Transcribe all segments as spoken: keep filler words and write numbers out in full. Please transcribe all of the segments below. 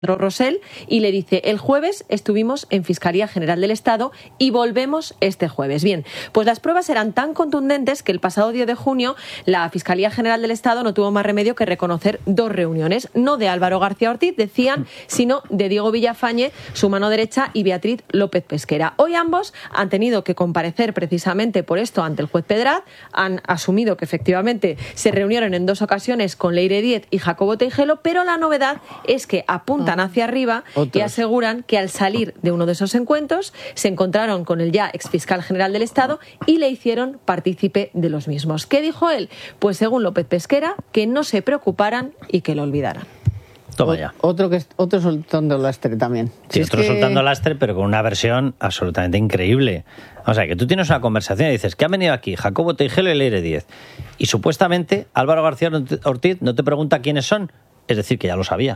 Rosell y le dice: el jueves estuvimos en Fiscalía General del Estado y volvemos este jueves. Bien, pues las pruebas eran tan contundentes que el pasado diez de junio la Fiscalía General del Estado no tuvo más remedio que reconocer dos reuniones, no de Álvaro García Ortiz, decían, sino de Diego Villafañe, su mano derecha, y Beatriz López Pesquera. Hoy ambos han tenido que comparecer precisamente por esto ante el juez Pedraz, han asumido que efectivamente se reunieron en dos ocasiones con Leire Díez y Jacobo Teijelo, pero la novedad es que apuntan hacia arriba Otros. y aseguran que al salir de uno de esos encuentros se encontraron con el ya exfiscal general del Estado y le hicieron partícipe de los mismos. ¿Qué dijo él? Pues según López Pesquera, que no se preocuparan y que lo olvidaran. Toma ya. Otro, que, otro soltando lastre también. Sí, si otro es que... soltando lastre, pero con una versión absolutamente increíble. O sea, que tú tienes una conversación y dices, ¿qué han venido aquí? Jacobo Teijelo y Leire Díez. Y supuestamente Álvaro García Ortiz no te pregunta quiénes son. Es decir, que ya lo sabía.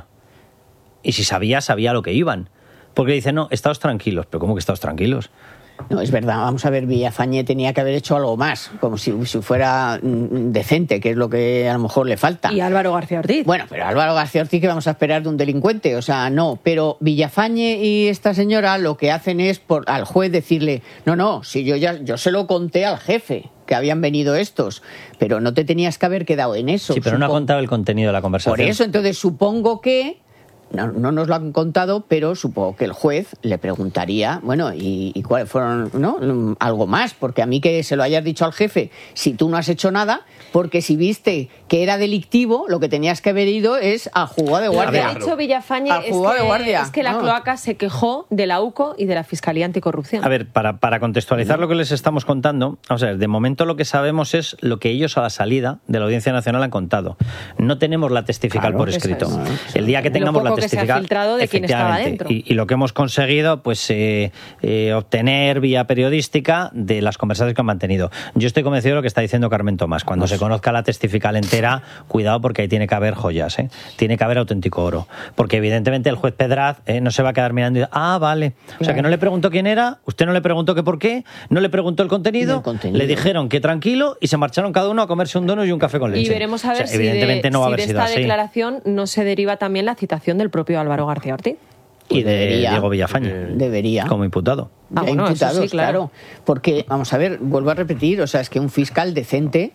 Y si sabía, sabía lo que iban. Porque dice, no, estaos tranquilos. ¿Pero cómo que estaos tranquilos? No, es verdad, vamos a ver, Villafañe tenía que haber hecho algo más, como si, si fuera decente, que es lo que a lo mejor le falta. Y Álvaro García Ortiz. Bueno, pero Álvaro García Ortiz, ¿qué vamos a esperar de un delincuente? O sea, no, pero Villafañe y esta señora lo que hacen es por, al juez decirle, no, no, si yo ya yo se lo conté al jefe, que habían venido estos, pero no te tenías que haber quedado en eso. Sí, pero supongo. No ha contado el contenido de la conversación. Por eso, entonces supongo que No, no nos lo han contado, pero supongo que el juez le preguntaría, bueno, ¿y, y cuáles fueron, no? Algo más, porque a mí que se lo hayas dicho al jefe, si tú no has hecho nada, porque si viste que era delictivo, lo que tenías que haber ido es a jugada de guardia. Lo que ha dicho Villafañe es que, es que la no. cloaca se quejó de la U C O y de la Fiscalía Anticorrupción. A ver, para, para contextualizar lo que les estamos contando, vamos a ver, de momento lo que sabemos es lo que ellos a la salida de la Audiencia Nacional han contado. No tenemos la testifical claro, por escrito. Es. El día que tengamos la que se ha filtrado de quién estaba dentro. Y, y lo que hemos conseguido, pues, eh, eh, obtener vía periodística de las conversaciones que han mantenido. Yo estoy convencido de lo que está diciendo Carmen Tomás. Cuando pues... se conozca la testifical entera, cuidado porque ahí tiene que haber joyas, ¿eh? Tiene que haber auténtico oro. Porque evidentemente el juez Pedraz eh, no se va a quedar mirando y decir, ah, vale. Claro. O sea, que no le preguntó quién era, usted no le preguntó qué por qué, no le preguntó el contenido, el contenido. Le dijeron que tranquilo y se marcharon cada uno a comerse un donut y un café con leche. Y veremos a ver o sea, si evidentemente de, no va si a haber de sido esta así. Declaración no se deriva también la citación del propio Álvaro García Ortiz. Y de debería, Diego Villafañe. Debería. Como imputado. Ah, bueno, imputados, sí, claro. claro. Porque, vamos a ver, vuelvo a repetir, o sea, es que un fiscal decente,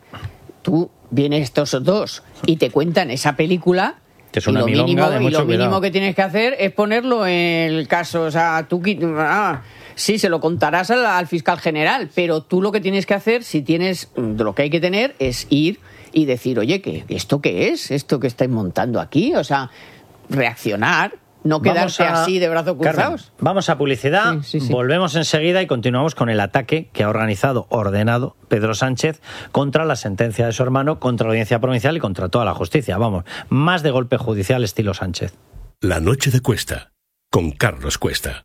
tú vienes estos dos y te cuentan esa película... Que es una y lo milonga mínimo, de mucho y lo mínimo cuidado. que tienes que hacer es ponerlo en el caso, o sea, tú... Ah, sí, se lo contarás al, al fiscal general, pero tú lo que tienes que hacer, si tienes... Lo que hay que tener es ir y decir, oye, ¿qué, ¿esto qué es? ¿Esto que estáis montando aquí? O sea, reaccionar... No quedarse a, así de brazos cruzados. Carmen, vamos a publicidad, sí, sí, sí. Volvemos enseguida y continuamos con el ataque que ha organizado, ordenado Pedro Sánchez contra la sentencia de su hermano, contra la Audiencia Provincial y contra toda la justicia. Vamos, más de golpe judicial estilo Sánchez. La noche de Cuesta, con Carlos Cuesta.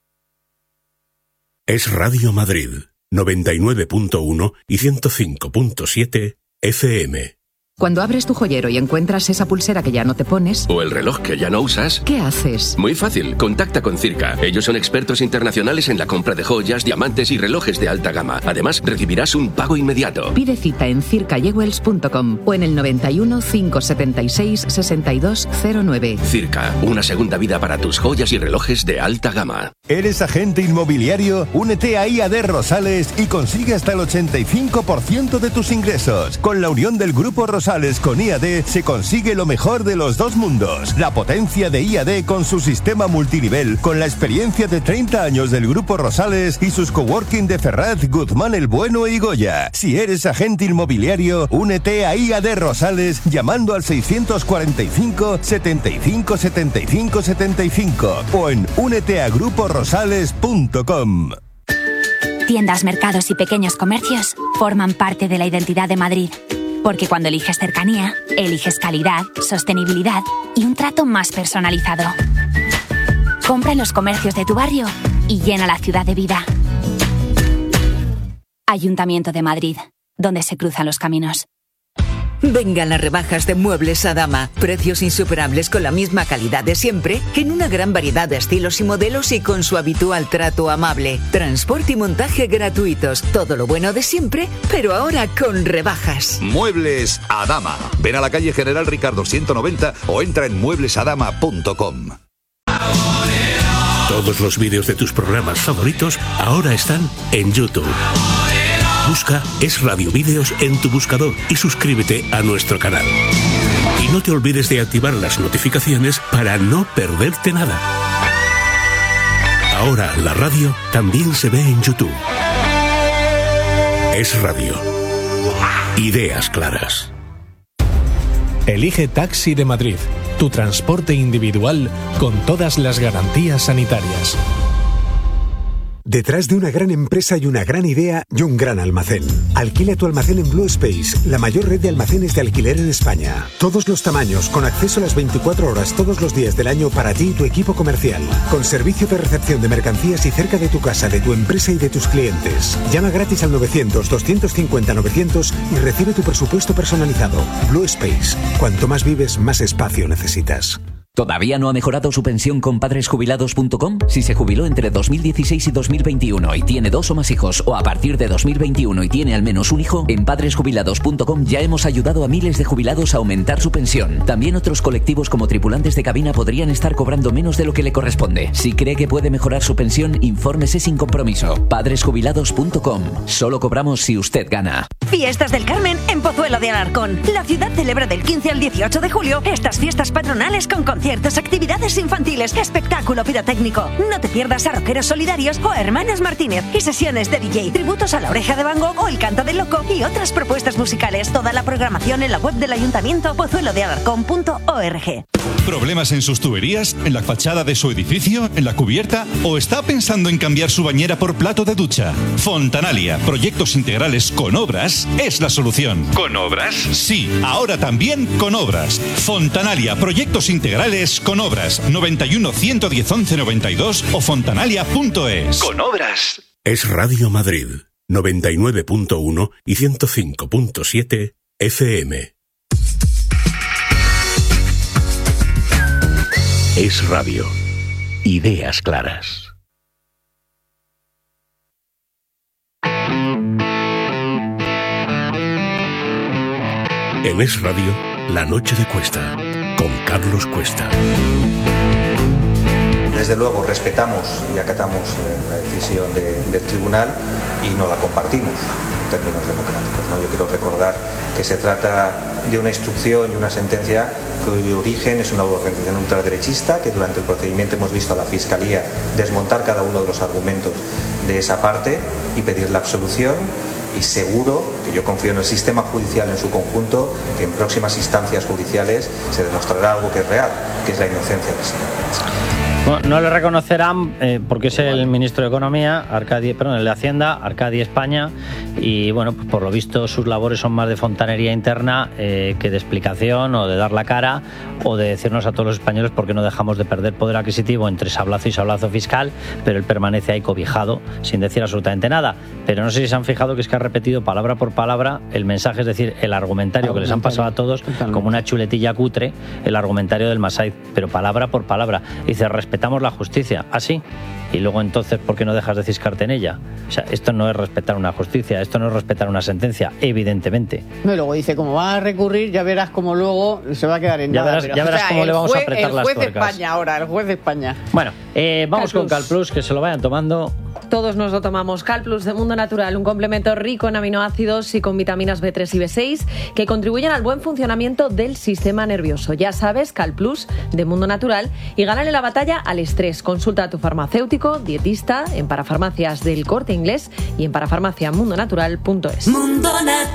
Es Radio Madrid, noventa y nueve punto uno y ciento cinco punto siete F M. Cuando abres tu joyero y encuentras esa pulsera que ya no te pones... O el reloj que ya no usas... ¿Qué haces? Muy fácil, contacta con Circa. Ellos son expertos internacionales en la compra de joyas, diamantes y relojes de alta gama. Además, recibirás un pago inmediato. Pide cita en circa jewels punto com o en el noventa y uno, cinco setenta y seis, sesenta y dos cero nueve. Circa, una segunda vida para tus joyas y relojes de alta gama. ¿Eres agente inmobiliario? Únete a I A D Rosales y consigue hasta el ochenta y cinco por ciento de tus ingresos. Con la unión del Grupo Rosales con I A D se consigue lo mejor de los dos mundos. La potencia de I A D con su sistema multinivel, con la experiencia de treinta años del Grupo Rosales y sus coworking de Ferraz, Guzmán el Bueno y Goya. Si eres agente inmobiliario, únete a I A D Rosales llamando al seiscientos cuarenta y cinco, setenta y cinco, setenta y cinco, setenta y cinco o en únete a grupo rosales punto com. Tiendas, mercados y pequeños comercios forman parte de la identidad de Madrid. Porque cuando eliges cercanía, eliges calidad, sostenibilidad y un trato más personalizado. Compra en los comercios de tu barrio y llena la ciudad de vida. Ayuntamiento de Madrid, donde se cruzan los caminos. Vengan las rebajas de Muebles Adama. Precios insuperables con la misma calidad de siempre, en una gran variedad de estilos y modelos y con su habitual trato amable. Transporte y montaje gratuitos. Todo lo bueno de siempre, pero ahora con rebajas. Muebles Adama. Ven a la calle General Ricardo ciento noventa o entra en muebles adama punto com. Todos los vídeos de tus programas favoritos ahora están en YouTube. Busca Es Radio Vídeos en tu buscador y suscríbete a nuestro canal. Y no te olvides de activar las notificaciones para no perderte nada. Ahora la radio también se ve en YouTube. Es Radio. Ideas claras. Elige Taxi de Madrid, tu transporte individual con todas las garantías sanitarias. Detrás de una gran empresa y una gran idea y un gran almacén. Alquila tu almacén en Blue Space, la mayor red de almacenes de alquiler en España. Todos los tamaños, con acceso a las veinticuatro horas todos los días del año para ti y tu equipo comercial. Con servicio de recepción de mercancías y cerca de tu casa, de tu empresa y de tus clientes. Llama gratis al novecientos, doscientos cincuenta, novecientos y recibe tu presupuesto personalizado. Blue Space. Cuanto más vives, más espacio necesitas. ¿Todavía no ha mejorado su pensión con padres jubilados punto com? Si se jubiló entre dos mil dieciséis y dos mil veintiuno y tiene dos o más hijos, o a partir de dos mil veintiuno y tiene al menos un hijo, en padres jubilados punto com ya hemos ayudado a miles de jubilados a aumentar su pensión. También otros colectivos como tripulantes de cabina podrían estar cobrando menos de lo que le corresponde. Si cree que puede mejorar su pensión, infórmese sin compromiso. padres jubilados punto com. Solo cobramos si usted gana. Fiestas del Carmen en Pozuelo de Alarcón. La ciudad celebra del quince al dieciocho de julio estas fiestas patronales con conciertos, actividades infantiles, espectáculo pirotécnico. No te pierdas a Rockeros Solidarios o a Hermanos Martínez y sesiones de D J, tributos a La Oreja de Van Gogh o El Canto del Loco y otras propuestas musicales. Toda la programación en la web del Ayuntamiento pozuelo de alarcón punto org. ¿Problemas en sus tuberías, en la fachada de su edificio, en la cubierta o está pensando en cambiar su bañera por plato de ducha? Fontanalia, proyectos integrales con obras, es la solución. ¿Con obras? Sí, ahora también con obras. Fontanalia, proyectos integrales con obras. noventa y uno, ciento diez, once noventa y dos o fontanalia punto es. Con obras. Es Radio Madrid, noventa y nueve punto uno y ciento cinco punto siete F M. Es Radio. Ideas claras. En Es Radio, La Noche de Cuesta, con Carlos Cuesta. Desde luego respetamos y acatamos la decisión de, del tribunal y no la compartimos en términos democráticos, ¿no? Yo quiero recordar que se trata de una instrucción y una sentencia cuyo origen es una organización ultraderechista, que durante el procedimiento hemos visto a la Fiscalía desmontar cada uno de los argumentos de esa parte y pedir la absolución. Y seguro, que yo confío en el sistema judicial en su conjunto, que en próximas instancias judiciales se demostrará algo que es real, que es la inocencia del señor. Bueno, no le reconocerán eh, porque es el ministro de Economía, Arcadi, perdón, el de Hacienda, Arcadi España, y bueno, pues por lo visto sus labores son más de fontanería interna eh, que de explicación o de dar la cara o de decirnos a todos los españoles por qué no dejamos de perder poder adquisitivo entre sablazo y sablazo fiscal, pero él permanece ahí cobijado sin decir absolutamente nada. Pero no sé si se han fijado que es que ha repetido palabra por palabra el mensaje, es decir, el argumentario que les han pasado a todos como una chuletilla cutre, el argumentario del Massaid, pero palabra por palabra. Dice, respetamos la justicia, así. Y luego entonces, ¿por qué no dejas de ciscarte en ella? O sea, esto no es respetar una justicia, esto no es respetar una sentencia, evidentemente. No, y luego dice, como va a recurrir, ya verás cómo luego se va a quedar en ya nada. Verás, pero, ya verás o sea, cómo le vamos juez, a apretar las tuercas. El juez de España ahora, el juez de España. Bueno, eh, vamos Cal con Cal Plus, que se lo vayan tomando. Todos nos lo tomamos. Cal Plus de Mundo Natural, un complemento rico en aminoácidos y con vitaminas B tres y B seis que contribuyen al buen funcionamiento del sistema nervioso. Ya sabes, Cal Plus de Mundo Natural, y gánale la batalla al estrés. Consulta a tu farmacéutico, dietista, en Parafarmacias del Corte Inglés y en parafarmacia mundo natural punto es. Mundo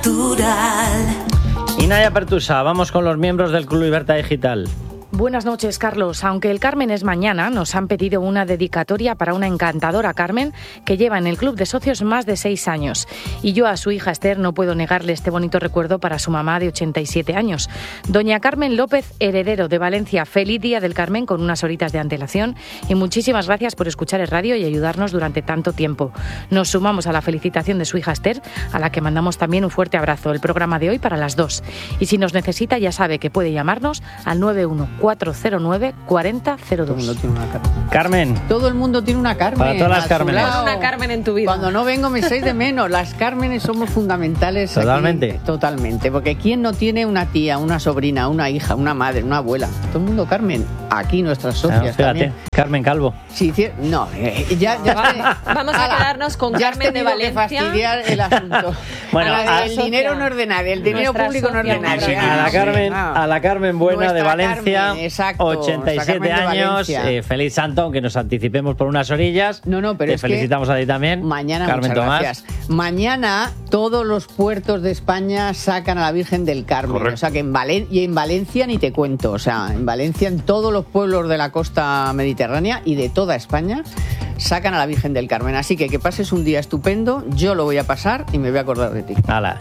Natural. Y Naya Pertusa, vamos con los miembros del Club Libertad Digital. Buenas noches, Carlos. Aunque el Carmen es mañana, nos han pedido una dedicatoria para una encantadora Carmen que lleva en el club de socios más de seis años. Y yo a su hija Esther no puedo negarle este bonito recuerdo para su mamá de ochenta y siete años. Doña Carmen López, Heredero de Valencia, feliz día del Carmen con unas horitas de antelación y muchísimas gracias por escuchar el radio y ayudarnos durante tanto tiempo. Nos sumamos a la felicitación de su hija Esther, a la que mandamos también un fuerte abrazo. El programa de hoy para las dos. Y si nos necesita, ya sabe que puede llamarnos al nueve uno cuatro cuatro cero nueve, cuarenta cero dos. Todo el mundo tiene una Carmen. Carmen. Todo el mundo tiene una Carmen. Para todas las Cármenes. Una Carmen en tu vida. Cuando no vengo me echáis de menos. Las Cármenes somos fundamentales. Totalmente. Aquí, totalmente. Porque ¿quién no tiene una tía, una sobrina, una hija, una madre, una abuela? Todo el mundo Carmen. Aquí nuestras socias Ah, fíjate, también. Carmen Calvo. Sí, ci- no, eh, ya, ya Vamos a Ala, quedarnos con ya has Carmen de tenido que Valencia. fastidiar el asunto. Bueno, Ala, a- el dinero no es de nadie, el dinero Nuestra público no es de socia nadie. A la Ah, Carmen, sí, ah. a la Carmen buena de Nuestra Valencia, Carmen, exacto, ochenta y nuestra siete Carmen de años, Valencia. eh, feliz santo, aunque nos anticipemos por unas orillas. No, no, pero Te es que felicitamos a ti también. Mañana, Carmen muchas Tomás. gracias. Mañana todos los puertos de España sacan a la Virgen del Carmen. Correcto. O sea que en Valen y en Valencia ni te cuento. O sea, en Valencia, en todos los pueblos de la costa mediterránea y de toda España sacan a la Virgen del Carmen. Así que que pases un día estupendo. Yo lo voy a pasar y me voy a acordar de ti. Hala,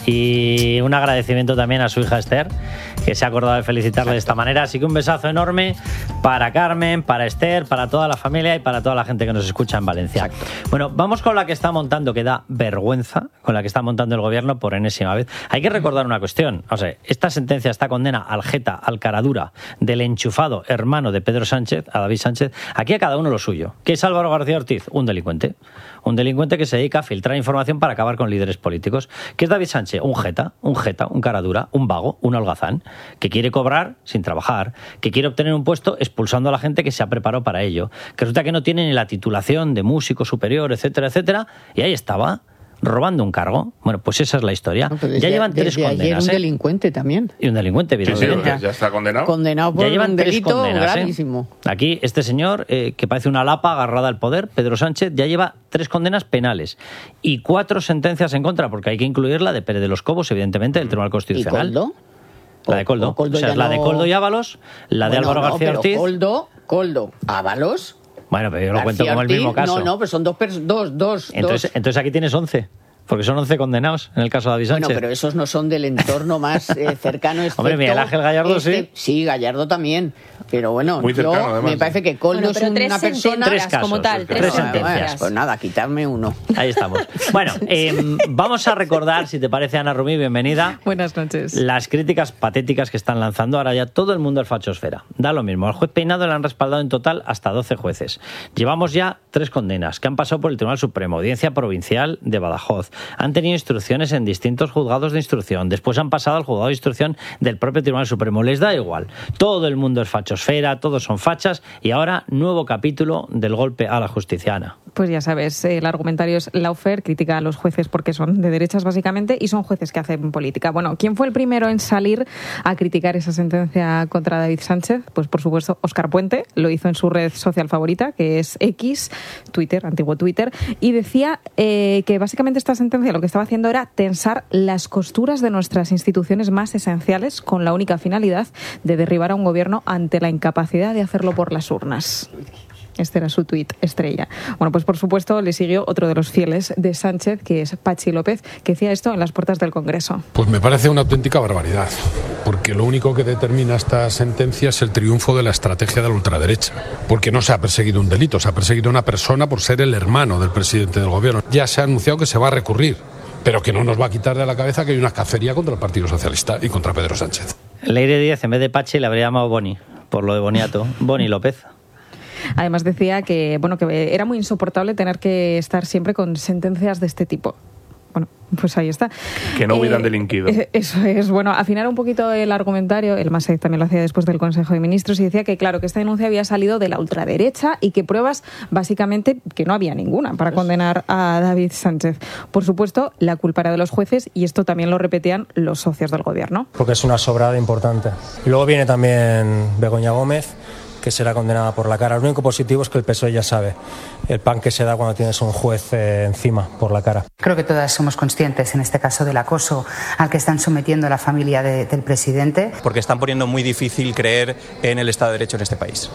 y un agradecimiento también a su hija Esther, que se ha acordado de felicitarle de esta manera. Así que un besazo enorme para Carmen, para Esther, para toda la familia y para toda la gente que nos escucha en Valencia. Exacto. Bueno, vamos con la que está montando, que da vergüenza, con la que está montando el gobierno por enésima vez. Hay que recordar una cuestión. O sea, esta sentencia, esta condena al jeta, al caradura, del enchufado hermano de Pedro Sánchez, a David Sánchez, aquí a cada uno lo suyo. ¿Qué es Álvaro García Ortiz? Un delincuente. Un delincuente que se dedica a filtrar información para acabar con líderes políticos. ¿Qué es David Sánchez? Un jeta, un jeta, un caradura, un vago, un holgazán, que quiere cobrar sin trabajar, que quiere obtener un puesto expulsando a la gente que se ha preparado para ello, que resulta que no tiene ni la titulación de músico superior, etcétera, etcétera, y ahí estaba, robando un cargo. Bueno, pues esa es la historia. No, pero desde- ya llevan tres desde ayer condenas. un ¿eh? delincuente también. Y un delincuente, Sí, sí, evidentemente. ya está condenado. Condenado por Ya llevan un tres delito condenas, ¿eh? gravísimo. Aquí este señor, eh, que parece una lapa agarrada al poder, Pedro Sánchez, ya lleva tres condenas penales y cuatro sentencias en contra, porque hay que incluir la de Pérez de los Cobos, evidentemente, del Tribunal ¿Y Constitucional. Coldo? La de Coldo. O- o Coldo o sea, ya es la de no- Coldo y Ábalos, la de Bueno, Álvaro no, García pero Ortiz. Coldo, Coldo, Ábalos. Bueno, pero yo lo cuento García como el Ortiz, mismo caso. No, no, pero son dos, pers- dos, dos, entonces, dos. entonces aquí tienes once. Porque son once condenados en el caso de David Sánchez. Bueno, pero esos no son del entorno más eh, cercano. Hombre, excepto Miguel Ángel Gallardo este- sí. Sí, Gallardo también. Pero bueno, Muy cercano, yo además. me parece que Coldo Bueno, pero es tres una persona... Tres casos, como tal, tres tres sentencias. sentencias. Pues nada, quitarme uno. Ahí estamos. Bueno, eh, vamos a recordar, si te parece, Ana Rubí, bienvenida. Buenas noches. Las críticas patéticas que están lanzando ahora ya todo el mundo al fachosfera. Da lo mismo. Al juez Peinado le han respaldado en total hasta doce jueces. Llevamos ya tres condenas que han pasado por el Tribunal Supremo, Audiencia Provincial de Badajoz. Han tenido instrucciones en distintos juzgados de instrucción. Después han pasado al juzgado de instrucción del propio Tribunal Supremo. Les da igual. Todo el mundo es fachosfera, todos son fachas y ahora nuevo capítulo del golpe a la justicia. Ana. Pues ya sabes, el argumentario es Lawfare, critica a los jueces porque son de derechas básicamente y son jueces que hacen política. Bueno, ¿quién fue el primero en salir a criticar esa sentencia contra David Sánchez? Pues por supuesto Óscar Puente, lo hizo en su red social favorita, que es X, Twitter, antiguo Twitter, y decía eh, que básicamente esta sentencia lo que estaba haciendo era tensar las costuras de nuestras instituciones más esenciales con la única finalidad de derribar a un gobierno ante la incapacidad de hacerlo por las urnas. Este era su tuit estrella. Bueno, pues por supuesto le siguió otro de los fieles de Sánchez, que es Pachi López, que decía esto en las puertas del Congreso. Pues me parece una auténtica barbaridad, porque lo único que determina esta sentencia es el triunfo de la estrategia de la ultraderecha, porque no se ha perseguido un delito, se ha perseguido a una persona por ser el hermano del presidente del gobierno. Ya se ha anunciado que se va a recurrir, pero que no nos va a quitar de la cabeza que hay una cacería contra el Partido Socialista y contra Pedro Sánchez. Leire Díaz, en vez de Pachi, le habría llamado Boni, por lo de Boniato. Boni López. Además decía que, bueno, que era muy insoportable tener que estar siempre con sentencias de este tipo. Bueno, pues ahí está. Que no hubieran Eh, delinquido. eh, Eso es. Bueno, afinar un poquito el argumentario. El MASEC también lo hacía después del Consejo de Ministros y decía que, claro, que esta denuncia había salido de la ultraderecha y que pruebas, básicamente, que no había ninguna para condenar a David Sánchez. Por supuesto, la culpa era de los jueces y esto también lo repetían los socios del gobierno. Porque es una sobrada importante. Y luego viene también Begoña Gómez, que será condenada por la cara. Lo único positivo es que el P S O E ya sabe el pan que se da cuando tienes un juez eh, encima por la cara. Creo que todas somos conscientes en este caso del acoso al que están sometiendo a la familia de, del presidente. Porque están poniendo muy difícil creer en el Estado de Derecho en este país.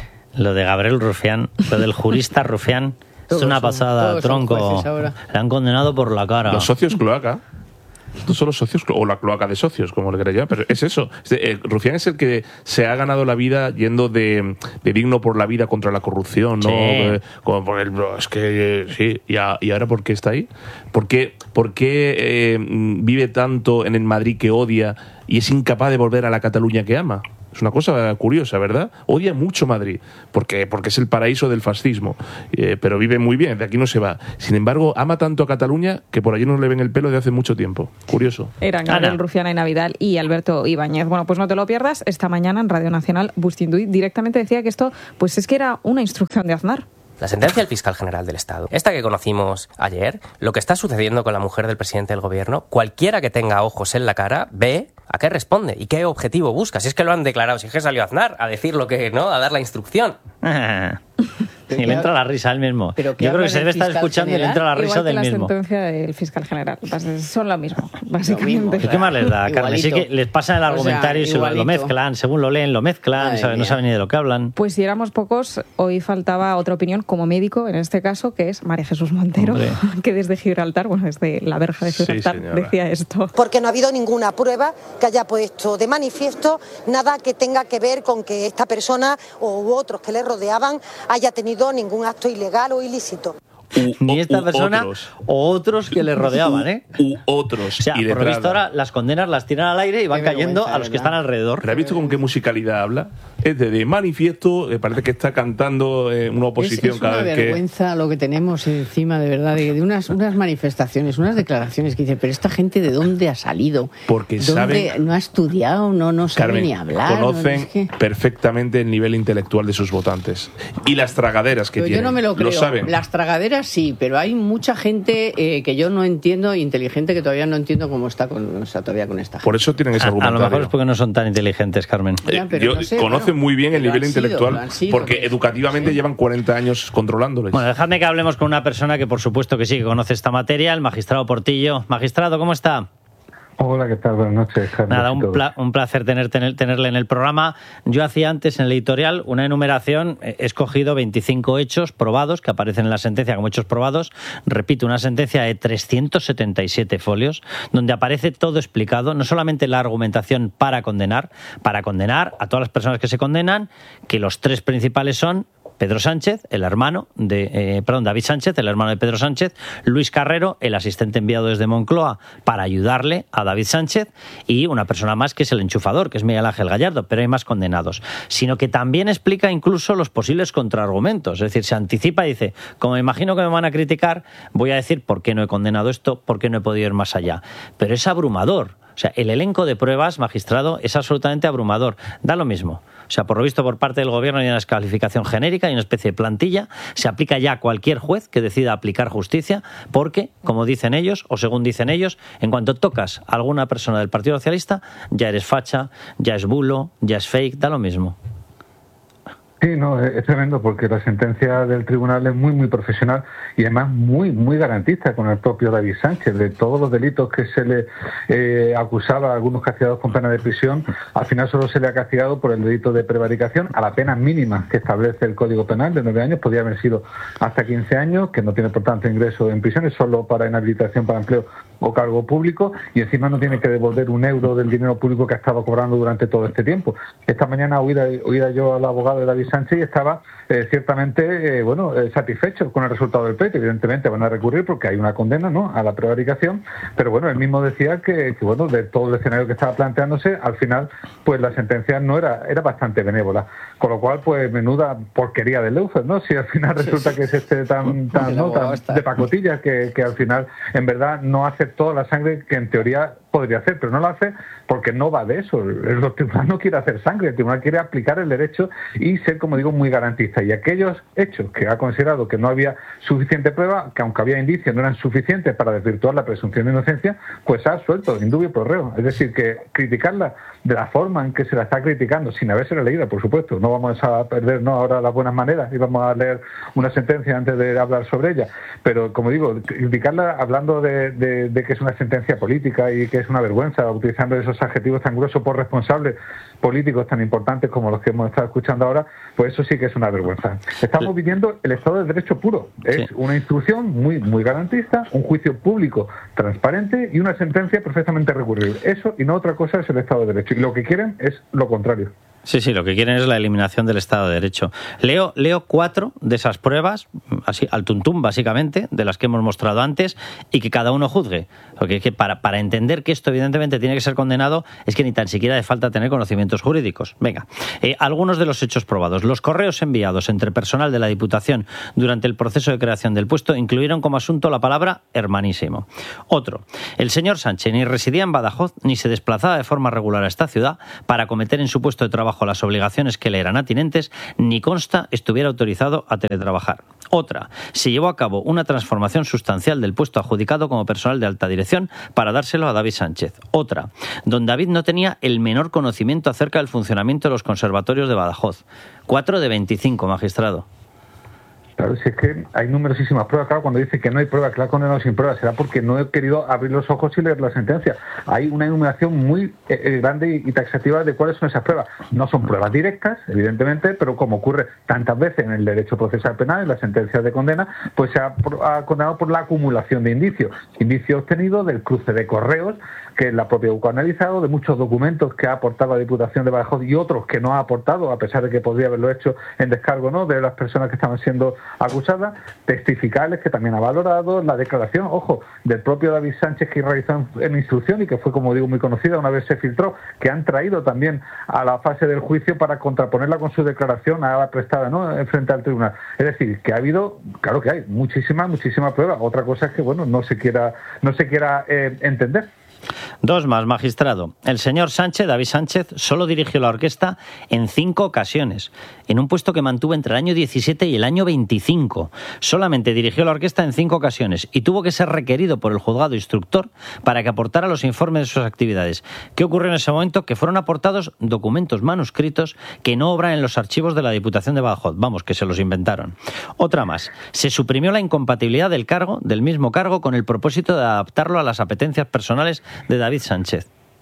Lo de Gabriel Rufián, lo del jurista Rufián, es una pasada, tronco. Le han condenado por la cara. Los socios cloaca. Estos son los socios, o la cloaca de socios, como le queráis llamar, pero es eso. Es de, eh, Rufián es el que se ha ganado la vida yendo de, de digno por la vida contra la corrupción, ¿no? Sí. Eh, como por el, es que, eh, sí, y, a, y ahora ¿por qué está ahí? ¿Por qué, por qué eh, vive tanto en el Madrid que odia y es incapaz de volver a la Cataluña que ama? Es una cosa curiosa, ¿verdad? Odia mucho Madrid, porque, porque es el paraíso del fascismo, eh, pero vive muy bien, de aquí no se va. Sin embargo, ama tanto a Cataluña que por allí no le ven el pelo de hace mucho tiempo. Curioso. Eran Gabriel Rufián, Aina Vidal y Alberto Ibáñez. Bueno, pues no te lo pierdas. Esta mañana en Radio Nacional, Bustinduy directamente decía que esto pues es que era una instrucción de Aznar. La sentencia del fiscal general del Estado, esta que conocimos ayer, lo que está sucediendo con la mujer del presidente del gobierno, cualquiera que tenga ojos en la cara ve a qué responde y qué objetivo busca. Si es que lo han declarado, si es que salió Aznar a decir lo que, ¿no? A dar la instrucción. Y le entra la risa al mismo. Yo creo que se debe estar escuchando y le entra la risa del mismo. Igual que la sentencia del fiscal general. Son lo mismo, básicamente. ¿Y qué más les da, Carmen? Sí que les pasan el argumentario, o sea, y se lo, lo mezclan, según lo leen, lo mezclan, sabe, no saben ni de lo que hablan. Pues si éramos pocos, hoy faltaba otra opinión como médico, en este caso, que es María Jesús Montero, Hombre. que desde Gibraltar, bueno, desde la verja de Gibraltar, sí, decía esto. Porque no ha habido ninguna prueba que haya puesto de manifiesto nada que tenga que ver con que esta persona u otros que le rodeaban haya tenido ningún acto ilegal o ilícito. U, Ni esta u, persona otros. o otros que le rodeaban, ¿eh? U, u otros. O sea, y por lo visto ahora las condenas las tiran al aire y van cayendo a los ¿verdad? que están alrededor. ¿Pero has visto con qué musicalidad habla? Es de, de manifiesto, eh, parece que está cantando eh, una oposición es, es cada vez que... Es una vergüenza lo que tenemos encima, de verdad, de, de unas, unas manifestaciones, unas declaraciones que dice, pero esta gente ¿de dónde ha salido? Porque ¿Dónde saben... no ha estudiado, no, no sabe Carmen, ni hablar. conocen no, es que... perfectamente el nivel intelectual de sus votantes. Y las tragaderas que pero tienen. Yo no me lo creo. Lo saben. Las tragaderas sí, pero hay mucha gente eh, que yo no entiendo, inteligente, que todavía no entiendo cómo está con, o sea, todavía con esta gente. Por eso tienen ese a, argumentario. A lo mejor es porque no son tan inteligentes, Carmen. Eh, yo, no sé, conocen bueno, muy bien el nivel intelectual, sido, porque sido, educativamente sí. llevan cuarenta años controlándoles. Bueno, dejadme que hablemos con una persona que por supuesto que sí, que conoce esta materia, el magistrado Portillo. Magistrado, ¿cómo está? Hola, ¿qué tal? Buenas noches, Carlos. Nada, un, pla- un placer tener, tener, tenerle en el programa. Yo hacía antes en el editorial una enumeración, he escogido veinticinco hechos probados que aparecen en la sentencia como hechos probados. Repito, una sentencia de trescientos setenta y siete folios, donde aparece todo explicado, no solamente la argumentación para condenar, para condenar a todas las personas que se condenan, que los tres principales son Pedro Sánchez, el hermano de, eh, perdón, David Sánchez, el hermano de Pedro Sánchez, Luis Carrero, el asistente enviado desde Moncloa para ayudarle a David Sánchez, y una persona más que es el enchufador, que es Miguel Ángel Gallardo, pero hay más condenados. Sino que también explica incluso los posibles contraargumentos, es decir, se anticipa y dice, como me imagino que me van a criticar, voy a decir por qué no he condenado esto, por qué no he podido ir más allá. Pero es abrumador. O sea, el elenco de pruebas, magistrado, es absolutamente abrumador. Da lo mismo. O sea, por lo visto, por parte del gobierno hay una descalificación genérica, hay una especie de plantilla. Se aplica ya a cualquier juez que decida aplicar justicia, porque, como dicen ellos, o según dicen ellos, en cuanto tocas a alguna persona del Partido Socialista, ya eres facha, ya es bulo, ya es fake, da lo mismo. Sí, no, es tremendo porque la sentencia del tribunal es muy, muy profesional y además muy, muy garantista con el propio David Sánchez. De todos los delitos que se le eh, acusaba a algunos castigados con pena de prisión, al final solo se le ha castigado por el delito de prevaricación a la pena mínima que establece el Código Penal de nueve años, podría haber sido hasta quince años, que no tiene por tanto ingreso en prisiones, solo para inhabilitación para empleo o cargo público, y encima no tiene que devolver un euro del dinero público que ha estado cobrando durante todo este tiempo. Esta mañana oída, oída yo al abogado de David Sánchez y estaba eh, ciertamente eh, bueno eh, satisfecho con el resultado del pleito. Evidentemente van a recurrir porque hay una condena, ¿no?, a la prevaricación, pero bueno, él mismo decía que, que bueno, de todo el escenario que estaba planteándose, al final pues la sentencia no era era bastante benévola, con lo cual pues menuda porquería de Leufer, ¿no? Si al final resulta que es este tan, tan, ¿no?, tan de pacotilla que, que al final en verdad no hace toda la sangre que en teoría podría hacer, pero no lo hace porque no va de eso. El, el tribunal no quiere hacer sangre, el tribunal quiere aplicar el derecho y ser, como digo, muy garantista. Y aquellos hechos que ha considerado que no había suficiente prueba, que aunque había indicios no eran suficientes para desvirtuar la presunción de inocencia, pues ha suelto, indubio pro reo. Es decir, que criticarla de la forma en que se la está criticando, sin haberse leído, por supuesto, no vamos a perder no ahora las buenas maneras y vamos a leer una sentencia antes de hablar sobre ella, pero como digo, criticarla hablando de, de, de que es una sentencia política y que es una vergüenza, utilizando esos adjetivos tan gruesos por responsables políticos tan importantes como los que hemos estado escuchando ahora, pues eso sí que es una vergüenza. Estamos viviendo el Estado de Derecho puro. Es sí. una instrucción muy muy garantista, un juicio público transparente y una sentencia perfectamente recurrible. Eso y no otra cosa es el Estado de Derecho. Y lo que quieren es lo contrario. Sí, sí, lo que quieren es la eliminación del Estado de Derecho. Leo, leo cuatro de esas pruebas, así al tuntún, básicamente, de las que hemos mostrado antes, y que cada uno juzgue. Porque es que para, para entender que esto, evidentemente, tiene que ser condenado, es que ni tan siquiera hace falta tener conocimientos jurídicos. Venga, eh, algunos de los hechos probados. Los correos enviados entre personal de la Diputación durante el proceso de creación del puesto incluyeron como asunto la palabra hermanísimo. Otro, el señor Sánchez ni residía en Badajoz ni se desplazaba de forma regular a esta ciudad para cometer en su puesto de trabajo las obligaciones que le eran atinentes, ni consta estuviera autorizado a teletrabajar. Otra, se llevó a cabo una transformación sustancial del puesto adjudicado como personal de alta dirección para dárselo a David Sánchez. Otra, don David no tenía el menor conocimiento acerca del funcionamiento de los conservatorios de Badajoz. Cuatro de veinticinco, magistrado. Claro, si es que hay numerosísimas pruebas. Claro, cuando dice que no hay pruebas, que la ha condenado sin pruebas, será porque no he querido abrir los ojos y leer la sentencia. Hay una enumeración muy eh, grande y taxativa de cuáles son esas pruebas. No son pruebas directas, evidentemente, pero como ocurre tantas veces en el derecho procesal penal, en las sentencias de condena, pues se ha, ha condenado por la acumulación de indicios. Indicios obtenidos del cruce de correos, que la propia U C A ha analizado, de muchos documentos que ha aportado la Diputación de Badajoz y otros que no ha aportado, a pesar de que podría haberlo hecho en descargo, ¿no?, de las personas que estaban siendo acusadas, testificales que también ha valorado, la declaración, ojo, del propio David Sánchez que realizó en instrucción y que fue, como digo, muy conocida una vez se filtró, que han traído también a la fase del juicio para contraponerla con su declaración a la prestada, ¿no?, en frente al tribunal. Es decir, que ha habido, claro que hay, muchísimas, muchísimas pruebas. Otra cosa es que, bueno, no se quiera, no se quiera eh, entender. Dos más, magistrado. El señor Sánchez, David Sánchez, solo dirigió la orquesta en cinco ocasiones, en un puesto que mantuvo entre el año diecisiete y el año veinticinco. Solamente dirigió la orquesta en cinco ocasiones y tuvo que ser requerido por el juzgado instructor para que aportara los informes de sus actividades. ¿Qué ocurrió en ese momento? Que fueron aportados documentos manuscritos que no obran en los archivos de la Diputación de Badajoz. Vamos, que se los inventaron. Otra más. Se suprimió la incompatibilidad del cargo, del mismo cargo, con el propósito de adaptarlo a las apetencias personales de David Sánchez.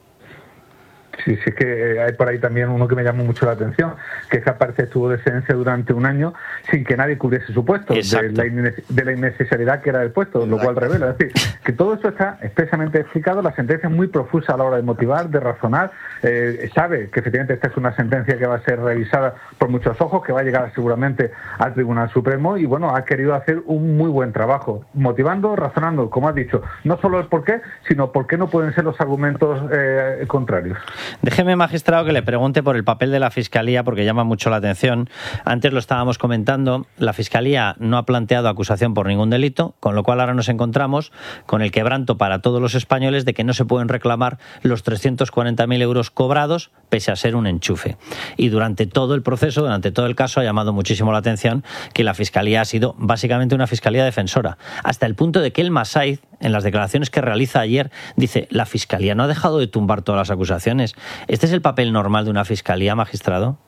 Sí, sí, es que hay por ahí también uno que me llamó mucho la atención, que es que aparte estuvo de excedencia durante un año sin que nadie cubriese su puesto, de la, de la innecesariedad que era el puesto, Exacto. Lo cual revela, es decir, que todo esto está expresamente explicado, la sentencia es muy profusa a la hora de motivar, de razonar, eh, sabe que efectivamente esta es una sentencia que va a ser revisada por muchos ojos, que va a llegar seguramente al Tribunal Supremo y bueno, ha querido hacer un muy buen trabajo, motivando, razonando, como has dicho, no solo el por qué, sino por qué no pueden ser los argumentos eh, contrarios. Déjeme, magistrado, que le pregunte por el papel de la Fiscalía, porque llama mucho la atención. Antes lo estábamos comentando, la Fiscalía no ha planteado acusación por ningún delito, con lo cual ahora nos encontramos con el quebranto para todos los españoles de que no se pueden reclamar los trescientos cuarenta mil euros cobrados, pese a ser un enchufe. Y durante todo el proceso, durante todo el caso, ha llamado muchísimo la atención que la Fiscalía ha sido básicamente una Fiscalía defensora, hasta el punto de que el Masaiz, en las declaraciones que realiza ayer, dice: la Fiscalía no ha dejado de tumbar todas las acusaciones. ¿Este es el papel normal de una Fiscalía, magistrado?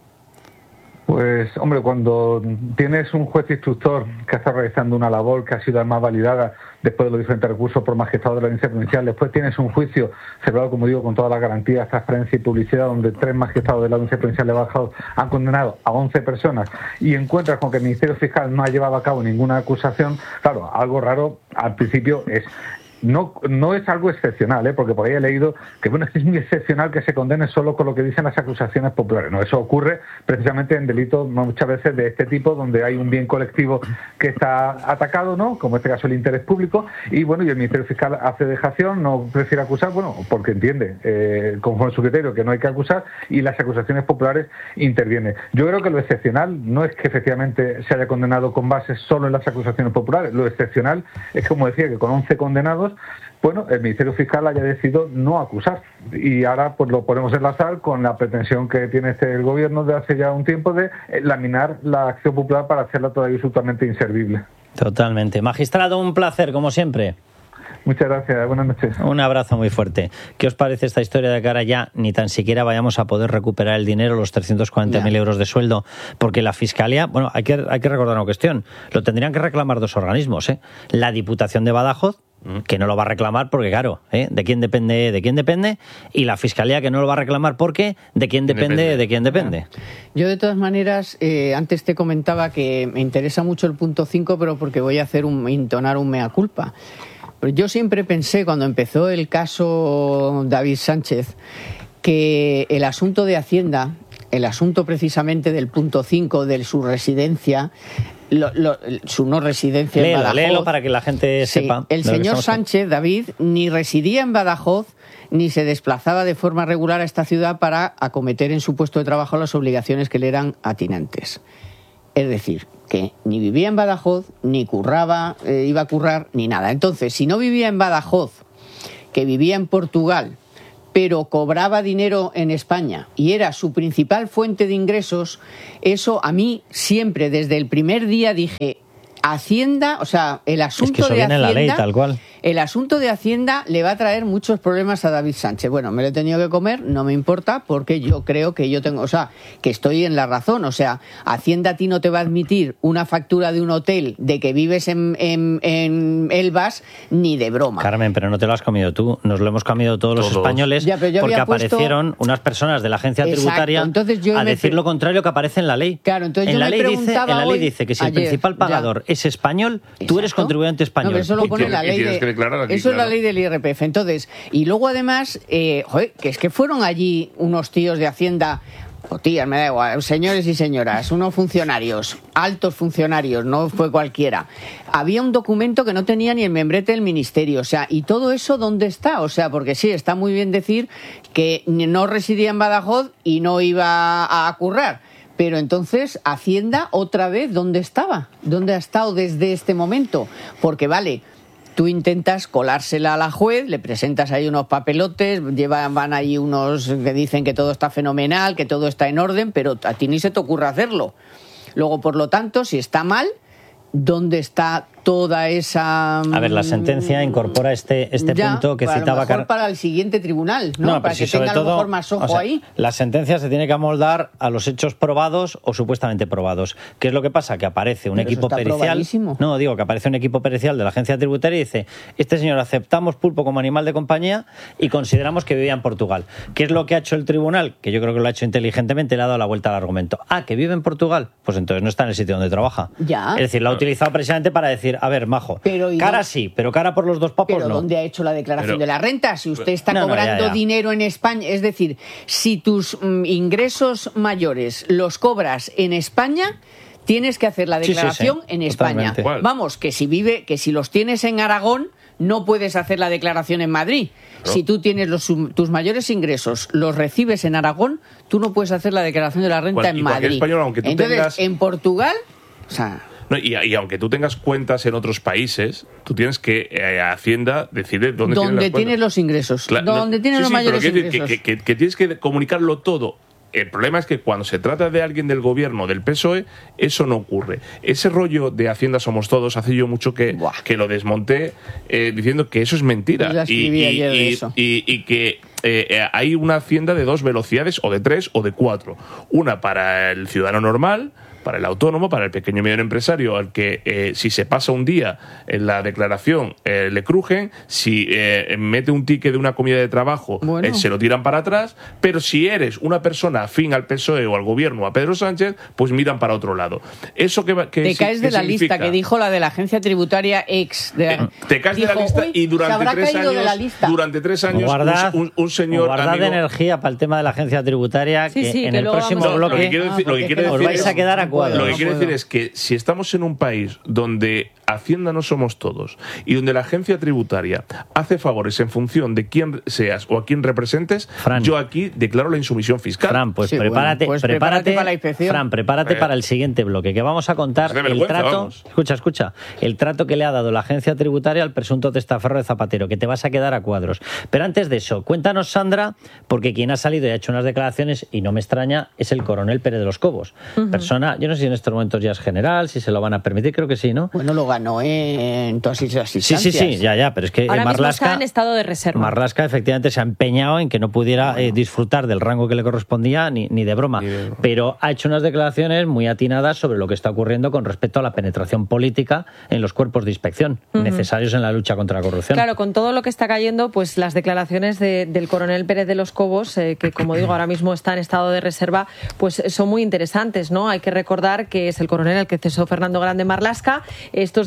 Pues, hombre, cuando tienes un juez instructor que está realizando una labor que ha sido además validada después de los diferentes recursos por magistrado de la Audiencia Provincial, después tienes un juicio celebrado, como digo, con todas las garantías, transparencia y publicidad, donde tres magistrados de la Audiencia Provincial de Badajoz han condenado a once personas y encuentras con que el Ministerio Fiscal no ha llevado a cabo ninguna acusación, claro, algo raro al principio es... No, no es algo excepcional, ¿eh? Porque por ahí he leído que bueno, es muy excepcional que se condene solo con lo que dicen las acusaciones populares. No, eso ocurre precisamente en delitos muchas veces de este tipo, donde hay un bien colectivo que está atacado, ¿no? Como en este caso el interés público, y bueno, y el Ministerio Fiscal hace dejación, no prefiere acusar, bueno, porque entiende, eh, conforme a su criterio, que no hay que acusar, y las acusaciones populares intervienen. Yo creo que lo excepcional no es que efectivamente se haya condenado con base solo en las acusaciones populares, lo excepcional es, como decía, que con once condenados, bueno, el Ministerio Fiscal haya decidido no acusar. Y ahora pues lo podemos enlazar con la pretensión que tiene este el gobierno de hace ya un tiempo de laminar la acción popular para hacerla todavía absolutamente inservible. Totalmente. Magistrado, un placer, como siempre. Muchas gracias, buenas noches. Un abrazo muy fuerte. ¿Qué os parece esta historia de que ahora ya ni tan siquiera vayamos a poder recuperar el dinero, los trescientos cuarenta mil euros de sueldo? Porque la Fiscalía, bueno, hay que, hay que recordar una cuestión, lo tendrían que reclamar dos organismos, ¿eh? La Diputación de Badajoz, que no lo va a reclamar porque, claro, ¿eh? ¿de quién depende? ¿De quién depende? Y la Fiscalía, que no lo va a reclamar porque ¿de quién depende? depende. ¿De quién depende? Yo, de todas maneras, eh, antes te comentaba que me interesa mucho el punto cinco, pero porque voy a hacer un, entonar un mea culpa. Pero yo siempre pensé, cuando empezó el caso David Sánchez, que el asunto de Hacienda el asunto precisamente del punto cinco de su residencia, lo, lo, su no residencia léelo, en Badajoz. Léelo para que la gente sí, sepa. El señor Sánchez, David, ni residía en Badajoz ni se desplazaba de forma regular a esta ciudad para acometer en su puesto de trabajo las obligaciones que le eran atinentes. Es decir, que ni vivía en Badajoz, ni curraba, eh, iba a currar, ni nada. Entonces, si no vivía en Badajoz, que vivía en Portugal, pero cobraba dinero en España y era su principal fuente de ingresos, eso a mí siempre, desde el primer día, dije, Hacienda, o sea, el asunto es que eso de viene Hacienda... en la ley, tal cual. El asunto de Hacienda le va a traer muchos problemas a David Sánchez. Bueno, me lo he tenido que comer, no me importa, porque yo creo que yo tengo, o sea, que estoy en la razón. O sea, Hacienda a ti no te va a admitir una factura de un hotel de que vives en, en, en Elvas ni de broma. Carmen, pero no te lo has comido tú, nos lo hemos comido todos, todos. los españoles, ya, porque puesto... aparecieron unas personas de la agencia Exacto. tributaria entonces yo a me... decir lo contrario que aparece en la ley. Claro, entonces en, yo la me ley dice, en la ley hoy, dice que si ayer, el principal pagador ya. es español, Exacto. tú eres contribuyente español. No, eso lo pone la ley. De... Que declarar aquí, eso claro. es la ley del I R P F. Entonces, y luego además, eh, joder, que es que fueron allí unos tíos de Hacienda, o tías, me da igual, señores y señoras, unos funcionarios, altos funcionarios, no fue cualquiera. Había un documento que no tenía ni el membrete del ministerio, o sea, y todo eso, ¿dónde está? O sea, porque sí, está muy bien decir que no residía en Badajoz y no iba a currar. Pero entonces, Hacienda, otra vez, ¿dónde estaba? ¿Dónde ha estado desde este momento? Porque, vale, tú intentas colársela a la juez, le presentas ahí unos papelotes, llevan, van ahí unos que dicen que todo está fenomenal, que todo está en orden, pero a ti ni se te ocurre hacerlo. Luego, por lo tanto, si está mal, ¿dónde está toda esa...? A ver, la sentencia incorpora este, este ya, punto que para citaba... A lo mejor para el siguiente tribunal, ¿no? no para si que tenga todo, a lo mejor más ojo, o sea, ahí. La sentencia se tiene que amoldar a los hechos probados o supuestamente probados. ¿Qué es lo que pasa? Que aparece un Pero equipo pericial... No, digo que aparece un equipo pericial de la agencia tributaria y dice, este señor aceptamos pulpo como animal de compañía y consideramos que vivía en Portugal. ¿Qué es lo que ha hecho el tribunal? Que yo creo que lo ha hecho inteligentemente, le ha dado la vuelta al argumento. Ah, ¿que vive en Portugal? Pues entonces no está en el sitio donde trabaja. Ya. Es decir, lo ha utilizado precisamente para decir, a ver, majo, pero cara no, sí, pero cara por los dos papos pero no. ¿dónde ha hecho la declaración pero, de la renta? Si usted está no, cobrando no, ya, ya. dinero en España, es decir, si tus mm, ingresos mayores los cobras en España, tienes que hacer la declaración sí, sí, sí, en España. totalmente. Vamos, que si vive, que si los tienes en Aragón, no puedes hacer la declaración en Madrid. ¿No? Si tú tienes los, tus mayores ingresos, los recibes en Aragón, tú no puedes hacer la declaración de la renta bueno, en Madrid. Español, aunque tú Entonces, tengas... en Portugal, o sea... No, y, y aunque tú tengas cuentas en otros países, tú tienes que eh, Hacienda decide dónde, ¿Dónde tienes, tienes los ingresos? Claro, ¿Dónde no, tienes sí, los sí, mayores pero ingresos? Que, que, que, que tienes que comunicarlo todo. El problema es que cuando se trata de alguien del gobierno, del P S O E, eso no ocurre. Ese rollo de Hacienda somos todos, hace yo mucho que, que lo desmonté eh, diciendo que eso es mentira. Ya escribí y, ayer y, de eso. Y, y que eh, hay una Hacienda de dos velocidades, o de tres, o de cuatro. Una para el ciudadano normal, para el autónomo, para el pequeño y mediano empresario, al que eh, si se pasa un día en la declaración eh, le crujen, si eh, mete un ticket de una comida de trabajo bueno. eh, se lo tiran para atrás, pero si eres una persona afín al P S O E o al gobierno o a Pedro Sánchez, pues miran para otro lado. Eso que, que te caes que de la significa? lista que dijo la de la agencia tributaria ex. De la... eh, te caes dijo, de la lista y durante tres años, durante tres años guardad, un, un, un señor guardad amigo, energía para el tema de la agencia tributaria sí, que sí, en que el próximo no, bloque lo que quiero decir, ah, lo que quiero os decir vais es, a quedar a cuadro. Lo que no quiero puedo. decir es que si estamos en un país donde Hacienda no somos todos y donde la agencia tributaria hace favores en función de quién seas o a quién representes, Fran, yo aquí declaro la insumisión fiscal. Fran, pues, sí, prepárate, bueno, pues prepárate, prepárate para la inspección. Fran, prepárate eh. para el siguiente bloque, que vamos a contar de el trato, vamos. escucha, escucha, el trato que le ha dado la agencia tributaria al presunto testaferro de Zapatero, que te vas a quedar a cuadros. Pero antes de eso, cuéntanos, Sandra, porque quien ha salido y ha hecho unas declaraciones, y no me extraña, es el coronel Pérez de los Cobos. Uh-huh. Persona, yo no sé si en estos momentos ya es general, si se lo van a permitir, creo que sí, ¿no? Bueno, lo ganó en todas esas instancias. Sí, sí, sí, ya, ya, pero es que ahora Marlaska, mismo está en estado de reserva. Marlaska efectivamente se ha empeñado en que no pudiera bueno. eh, disfrutar del rango que le correspondía ni, ni de broma, ni de broma, pero ha hecho unas declaraciones muy atinadas sobre lo que está ocurriendo con respecto a la penetración política en los cuerpos de inspección uh-huh. necesarios en la lucha contra la corrupción. Claro, con todo lo que está cayendo, pues las declaraciones de, del coronel Pérez de los Cobos, eh, que como digo ahora mismo está en estado de reserva, pues son muy interesantes, ¿no? Hay que recordar que es el coronel el que cesó Fernando Grande Marlaska. Estos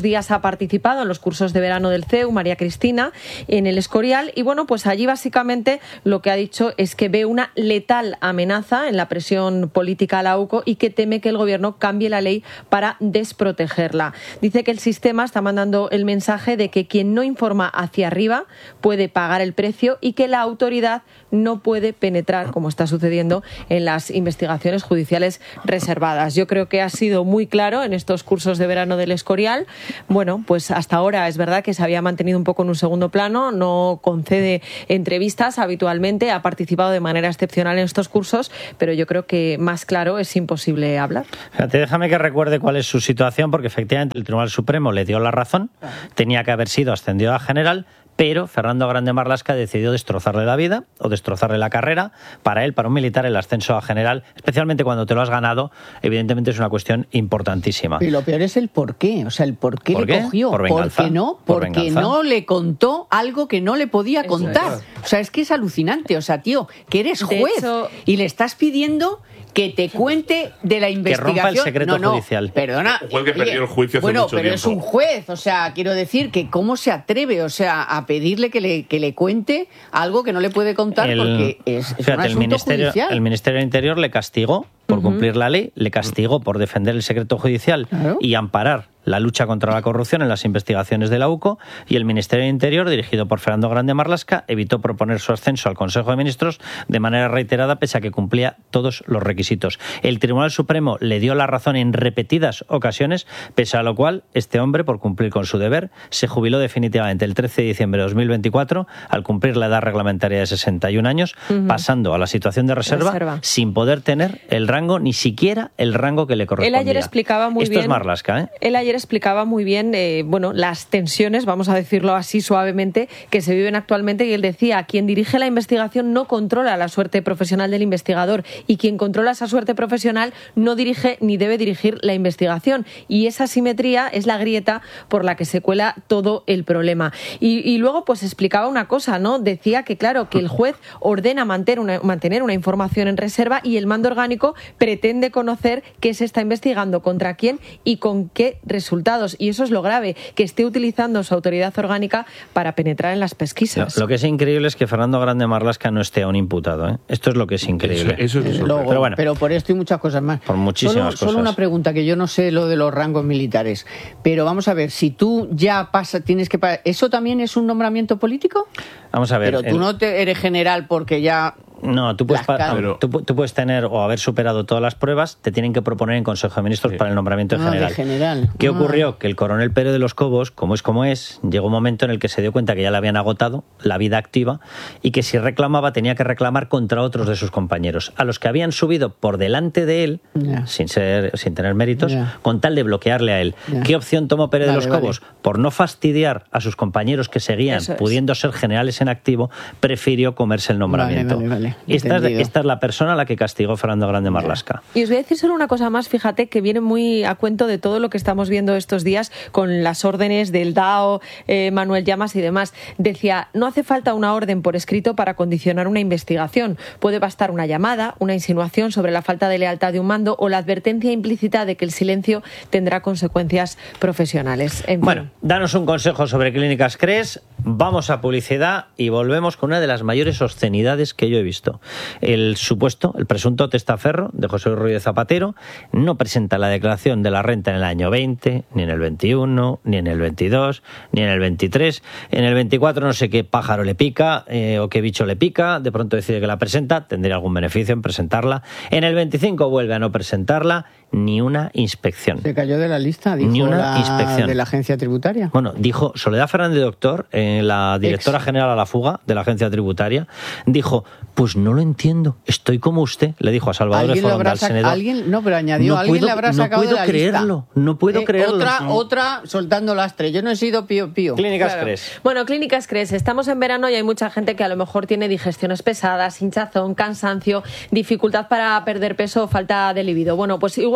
estos días ha participado en los cursos de verano del C E U, María Cristina, en el Escorial, y bueno, pues allí básicamente lo que ha dicho es que ve una letal amenaza en la presión política a la U C O y que teme que el gobierno cambie la ley para desprotegerla. Dice que el sistema está mandando el mensaje de que quien no informa hacia arriba puede pagar el precio y que la autoridad no puede penetrar, como está sucediendo en las investigaciones judiciales reservadas. Yo creo que ha sido muy claro en estos cursos de verano del Escorial. Bueno, pues hasta ahora es verdad que se había mantenido un poco en un segundo plano, no concede entrevistas habitualmente, ha participado de manera excepcional en estos cursos, pero yo creo que más claro es imposible hablar. Fíjate, déjame que recuerde cuál es su situación, porque efectivamente el Tribunal Supremo le dio la razón, tenía que haber sido ascendido a general, pero Fernando Grande Marlaska decidió destrozarle la vida o destrozarle la carrera. Para él, para un militar, el ascenso a general, especialmente cuando te lo has ganado, evidentemente es una cuestión importantísima. Y lo peor es el por qué, o sea, el por qué ¿Por le qué? cogió. ¿Por venganza? ¿Por qué no? ¿Por Porque venganza? no le contó algo que no le podía contar. O sea, es que es alucinante. O sea, tío, que eres De juez hecho- y le estás pidiendo que te cuente de la Que investigación. rompa el secreto no, no, judicial. Perdona. Un juez que perdió el juicio hace bueno, mucho pero es tiempo. un juez, o sea, quiero decir que cómo se atreve, o sea, a pedirle que le, que le cuente algo que no le puede contar El- porque es, es fíjate, un el asunto ministerio, judicial. el Ministerio del Interior le castigó por Ujú. cumplir la ley, le castigó por defender el secreto judicial y amparar la lucha contra la corrupción en las investigaciones de la U C O, y el Ministerio del Interior, dirigido por Fernando Grande Marlaska, evitó proponer su ascenso al Consejo de Ministros de manera reiterada, pese a que cumplía todos los requisitos. El Tribunal Supremo le dio la razón en repetidas ocasiones, pese a lo cual este hombre, por cumplir con su deber, se jubiló definitivamente el trece de diciembre de dos mil veinticuatro, al cumplir la edad reglamentaria de sesenta y un años, Ujú. pasando a la situación de reserva, Reserva. sin poder tener el rango, ni siquiera el rango que le Él correspondía. ayer explicaba muy Esto bien. es Marlaska, ¿eh? Él ayer explicaba muy bien, eh, bueno, las tensiones, vamos a decirlo así suavemente, que se viven actualmente, y él decía: quien dirige la investigación no controla la suerte profesional del investigador, y quien controla esa suerte profesional no dirige ni debe dirigir la investigación, y esa asimetría es la grieta por la que se cuela todo el problema. Y, y luego pues explicaba una cosa, ¿no? Decía que claro, que el juez ordena mantener una, mantener una información en reserva, y el mando orgánico pretende conocer qué se está investigando, contra quién y con qué resultados. Y eso es lo grave, que esté utilizando su autoridad orgánica para penetrar en las pesquisas. Lo que es increíble es que Fernando Grande Marlaska no esté aún imputado, ¿eh? Esto es lo que es increíble. Eso- eso es Eh, luego, Pero bueno, pero por esto y muchas cosas más. por muchísimas solo, cosas. Solo una pregunta, que yo no sé lo de los rangos militares, pero vamos a ver, si tú ya pasa, tienes que pa- ¿eso también es un nombramiento político? Vamos a ver. Pero tú el- no te eres general porque ya... No, tú puedes, Las pa- cal- tú, pu- tú puedes tener o haber superado todas las pruebas, te tienen que proponer en Consejo de Ministros para el nombramiento en Ah, de general. general. ¿Qué Ah. ocurrió? Que el coronel Pérez de los Cobos, como es como es, llegó un momento en el que se dio cuenta que ya le habían agotado la vida activa y que si reclamaba tenía que reclamar contra otros de sus compañeros, a los que habían subido por delante de él, Ya. sin ser, sin tener méritos, Ya. con tal de bloquearle a él. Ya. ¿Qué opción tomó Pérez de Vale, los Cobos? vale. Por no fastidiar a sus compañeros que seguían Eso es. pudiendo ser generales en activo, prefirió comerse el nombramiento. Vale, vale, vale. Esta, es, Entendido. esta es la persona a la que castigó Fernando Grande Marlaska. Y os voy a decir solo una cosa más, fíjate, que viene muy a cuento de todo lo que estamos viendo estos días con las órdenes del D A O, eh, Manuel Llamas y demás. Decía: no hace falta una orden por escrito para condicionar una investigación. Puede bastar una llamada, una insinuación sobre la falta de lealtad de un mando o la advertencia implícita de que el silencio tendrá consecuencias profesionales. En fin. Bueno, danos un consejo sobre Clínicas Cres, vamos a publicidad y volvemos con una de las mayores obscenidades que yo he visto. El supuesto, el presunto testaferro de José Luis Rodríguez Zapatero no presenta la declaración de la renta en el año veinte, ni en el veintiuno, ni en el veintidós, ni en el veintitrés. En el veinticuatro no sé qué pájaro le pica eh, o qué bicho le pica, de pronto decide que la presenta, tendría algún beneficio en presentarla. En el veinticinco vuelve a no presentarla, ni una inspección. Se cayó de la lista, dijo Ni una la, inspección. de la agencia tributaria. Bueno, dijo Soledad Fernández Doctor, eh, la directora Ex. general a la fuga de la agencia tributaria, dijo: pues no lo entiendo, estoy como usted, le dijo a Salvador de ¿Alguien lo Foronda, habrá al sac- senador. alguien no, pero añadió, No alguien puedo- le habrá no sacado puedo de la creerlo, lista. no puedo Eh, creerlo. Otra, No. otra soltando lastre. Yo no he sido pío pío. Clínicas Claro. Cres. Bueno, Clínicas Cres, estamos en verano y hay mucha gente que a lo mejor tiene digestiones pesadas, hinchazón, cansancio, dificultad para perder peso o falta de libido. Bueno, pues igual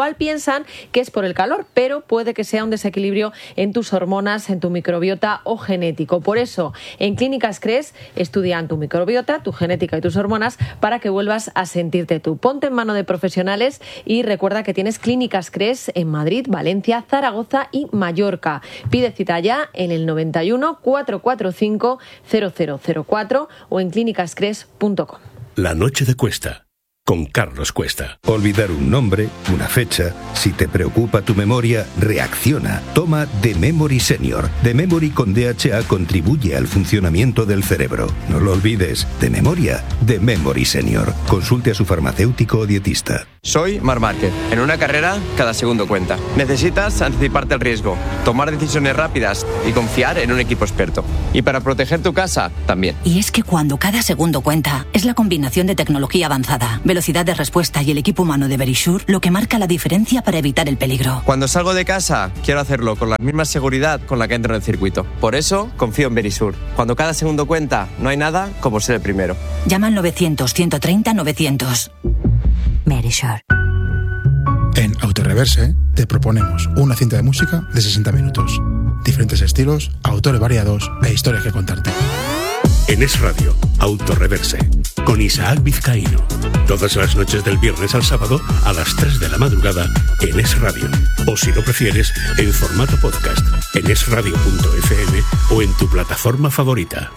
Igual piensan que es por el calor, pero puede que sea un desequilibrio en tus hormonas, en tu microbiota o genético. Por eso, en Clínicas Cres estudian tu microbiota, tu genética y tus hormonas para que vuelvas a sentirte tú. Ponte en mano de profesionales y recuerda que tienes Clínicas Cres en Madrid, Valencia, Zaragoza y Mallorca. Pide cita ya en el noventa y uno, cuatrocientos cuarenta y cinco, cero cero cero cuatro o en clínicas cres punto com. La noche de Cuesta, con Carlos Cuesta. Olvidar un nombre, una fecha. Si te preocupa tu memoria, reacciona. Toma The Memory Senior. The Memory con D H A contribuye al funcionamiento del cerebro. No lo olvides. De memoria, The Memory Senior. Consulte a su farmacéutico o dietista. Soy Marc Márquez. En una carrera, cada segundo cuenta. Necesitas anticiparte al riesgo, tomar decisiones rápidas y confiar en un equipo experto. Y para proteger tu casa, también. Y es que cuando cada segundo cuenta, es la combinación de tecnología avanzada, velocidad de respuesta y el equipo humano de Verisure lo que marca la diferencia para evitar el peligro. Cuando salgo de casa, quiero hacerlo con la misma seguridad con la que entro en el circuito. Por eso, confío en Verisure. Cuando cada segundo cuenta, no hay nada como ser el primero. Llama al novecientos, ciento treinta, novecientos. Verisure. En Autoreverse te proponemos una cinta de música de sesenta minutos. Diferentes estilos, autores variados e historias que contarte. En Es Radio, Autoreverse, con Isaac Vizcaíno. Todas las noches del viernes al sábado a las tres de la madrugada en Es Radio. O si lo prefieres, en formato podcast, en es radio punto efe eme o en tu plataforma favorita.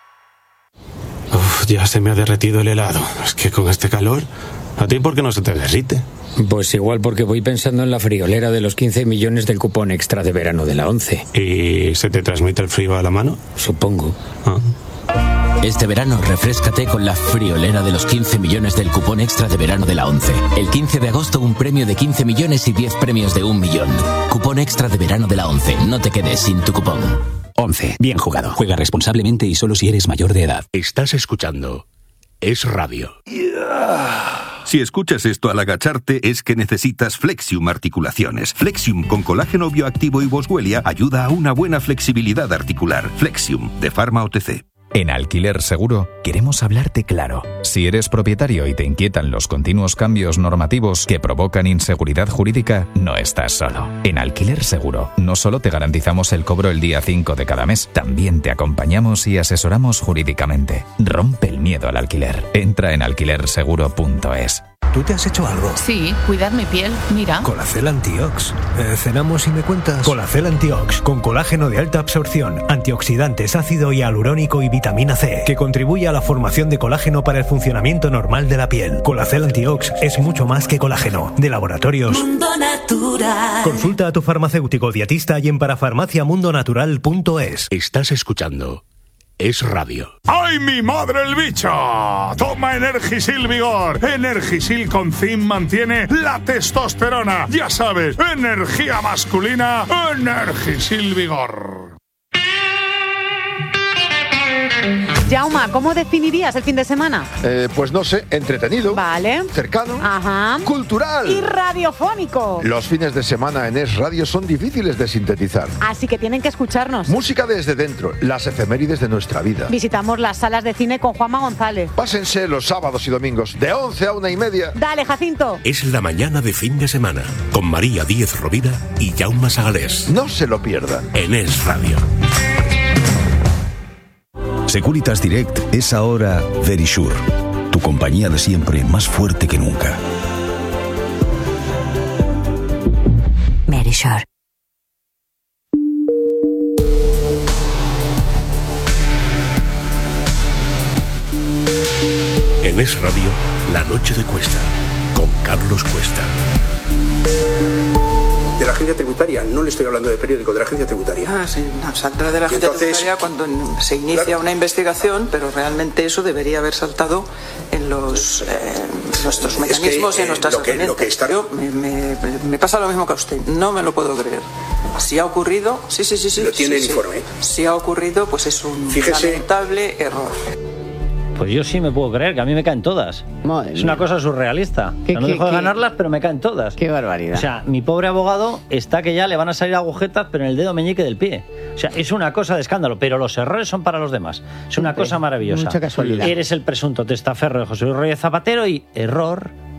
Uf, ya se me ha derretido el helado. Es que con este calor, ¿a ti por qué no se te derrite? Pues igual porque voy pensando en la friolera de los quince millones del cupón extra de verano de la ONCE. ¿Y se te transmite el frío a la mano? Supongo. Ah. Este verano refréscate con la friolera de los quince millones del cupón extra de verano de la ONCE. El quince de agosto un premio de quince millones y diez premios de un millón. Cupón extra de verano de la ONCE. No te quedes sin tu cupón. ONCE. Bien jugado. Juega responsablemente y solo si eres mayor de edad. Estás escuchando Es Radio. Si escuchas esto al agacharte es que necesitas Flexium Articulaciones. Flexium con colágeno bioactivo y boswellia ayuda a una buena flexibilidad articular. Flexium de Pharma O T C. En Alquiler Seguro queremos hablarte claro. Si eres propietario y te inquietan los continuos cambios normativos que provocan inseguridad jurídica, no estás solo. En Alquiler Seguro no solo te garantizamos el cobro el día cinco de cada mes, también te acompañamos y asesoramos jurídicamente. Rompe el miedo al alquiler. Entra en alquiler seguro punto es. ¿Tú te has hecho algo? Sí, cuidar mi piel, mira. Colacel Antiox. Eh, ¿Cenamos y me cuentas? Colacel Antiox, con colágeno de alta absorción, antioxidantes, ácido hialurónico y vitamina C, que contribuye a la formación de colágeno para el funcionamiento normal de la piel. Colacel Antiox es mucho más que colágeno. De laboratorios Mundo Natural. Consulta a tu farmacéutico dietista y en parafarmacia mundo natural punto es. Estás escuchando Es Radio. ¡Ay, mi madre el bicho! Toma Energisil Vigor. Energisil con zinc mantiene la testosterona. Ya sabes, energía masculina, Energisil Vigor. Jauma, ¿cómo definirías el fin de semana? Eh, pues no sé, entretenido. Vale. Cercano. Ajá. Cultural. Y radiofónico. Los fines de semana en Es Radio son difíciles de sintetizar. Así que tienen que escucharnos. Música desde dentro, las efemérides de nuestra vida. Visitamos las salas de cine con Juanma González. Pásense los sábados y domingos, de once a una y media. Dale, Jacinto. Es la mañana de fin de semana, con María Díez Rovira y Jaume Sagalés. No se lo pierdan. En Es Radio. Securitas Direct es ahora Verisure, tu compañía de siempre más fuerte que nunca. Verisure. En Es Radio, La Noche de Cuesta, con Carlos Cuesta. De la agencia tributaria, no le estoy hablando de periódico, de la agencia tributaria. Ah, sí, no, saldrá de la agencia entonces, tributaria cuando se inicia claro. una investigación, pero realmente eso debería haber saltado en los eh, nuestros mecanismos que, y en nuestras eh, lo que, lo que está... Yo, me, me, me pasa lo mismo que a usted, no me lo puedo creer. Si ha ocurrido, sí, sí, sí, sí. Lo tiene sí, el informe. Sí. Si ha ocurrido, pues es un Fíjese. lamentable error. Pues yo sí me puedo creer, que a mí me caen todas. Madre es mía. una cosa surrealista. O sea, no qué, dejo de qué, ganarlas, pero me caen todas. Qué barbaridad. O sea, mi pobre abogado está que ya le van a salir agujetas, pero en el dedo meñique del pie. O sea, es una cosa de escándalo, pero los errores son para los demás. Es una cosa maravillosa. Mucha casualidad. Eres el presunto testaferro de José Luis Rodríguez Zapatero y error,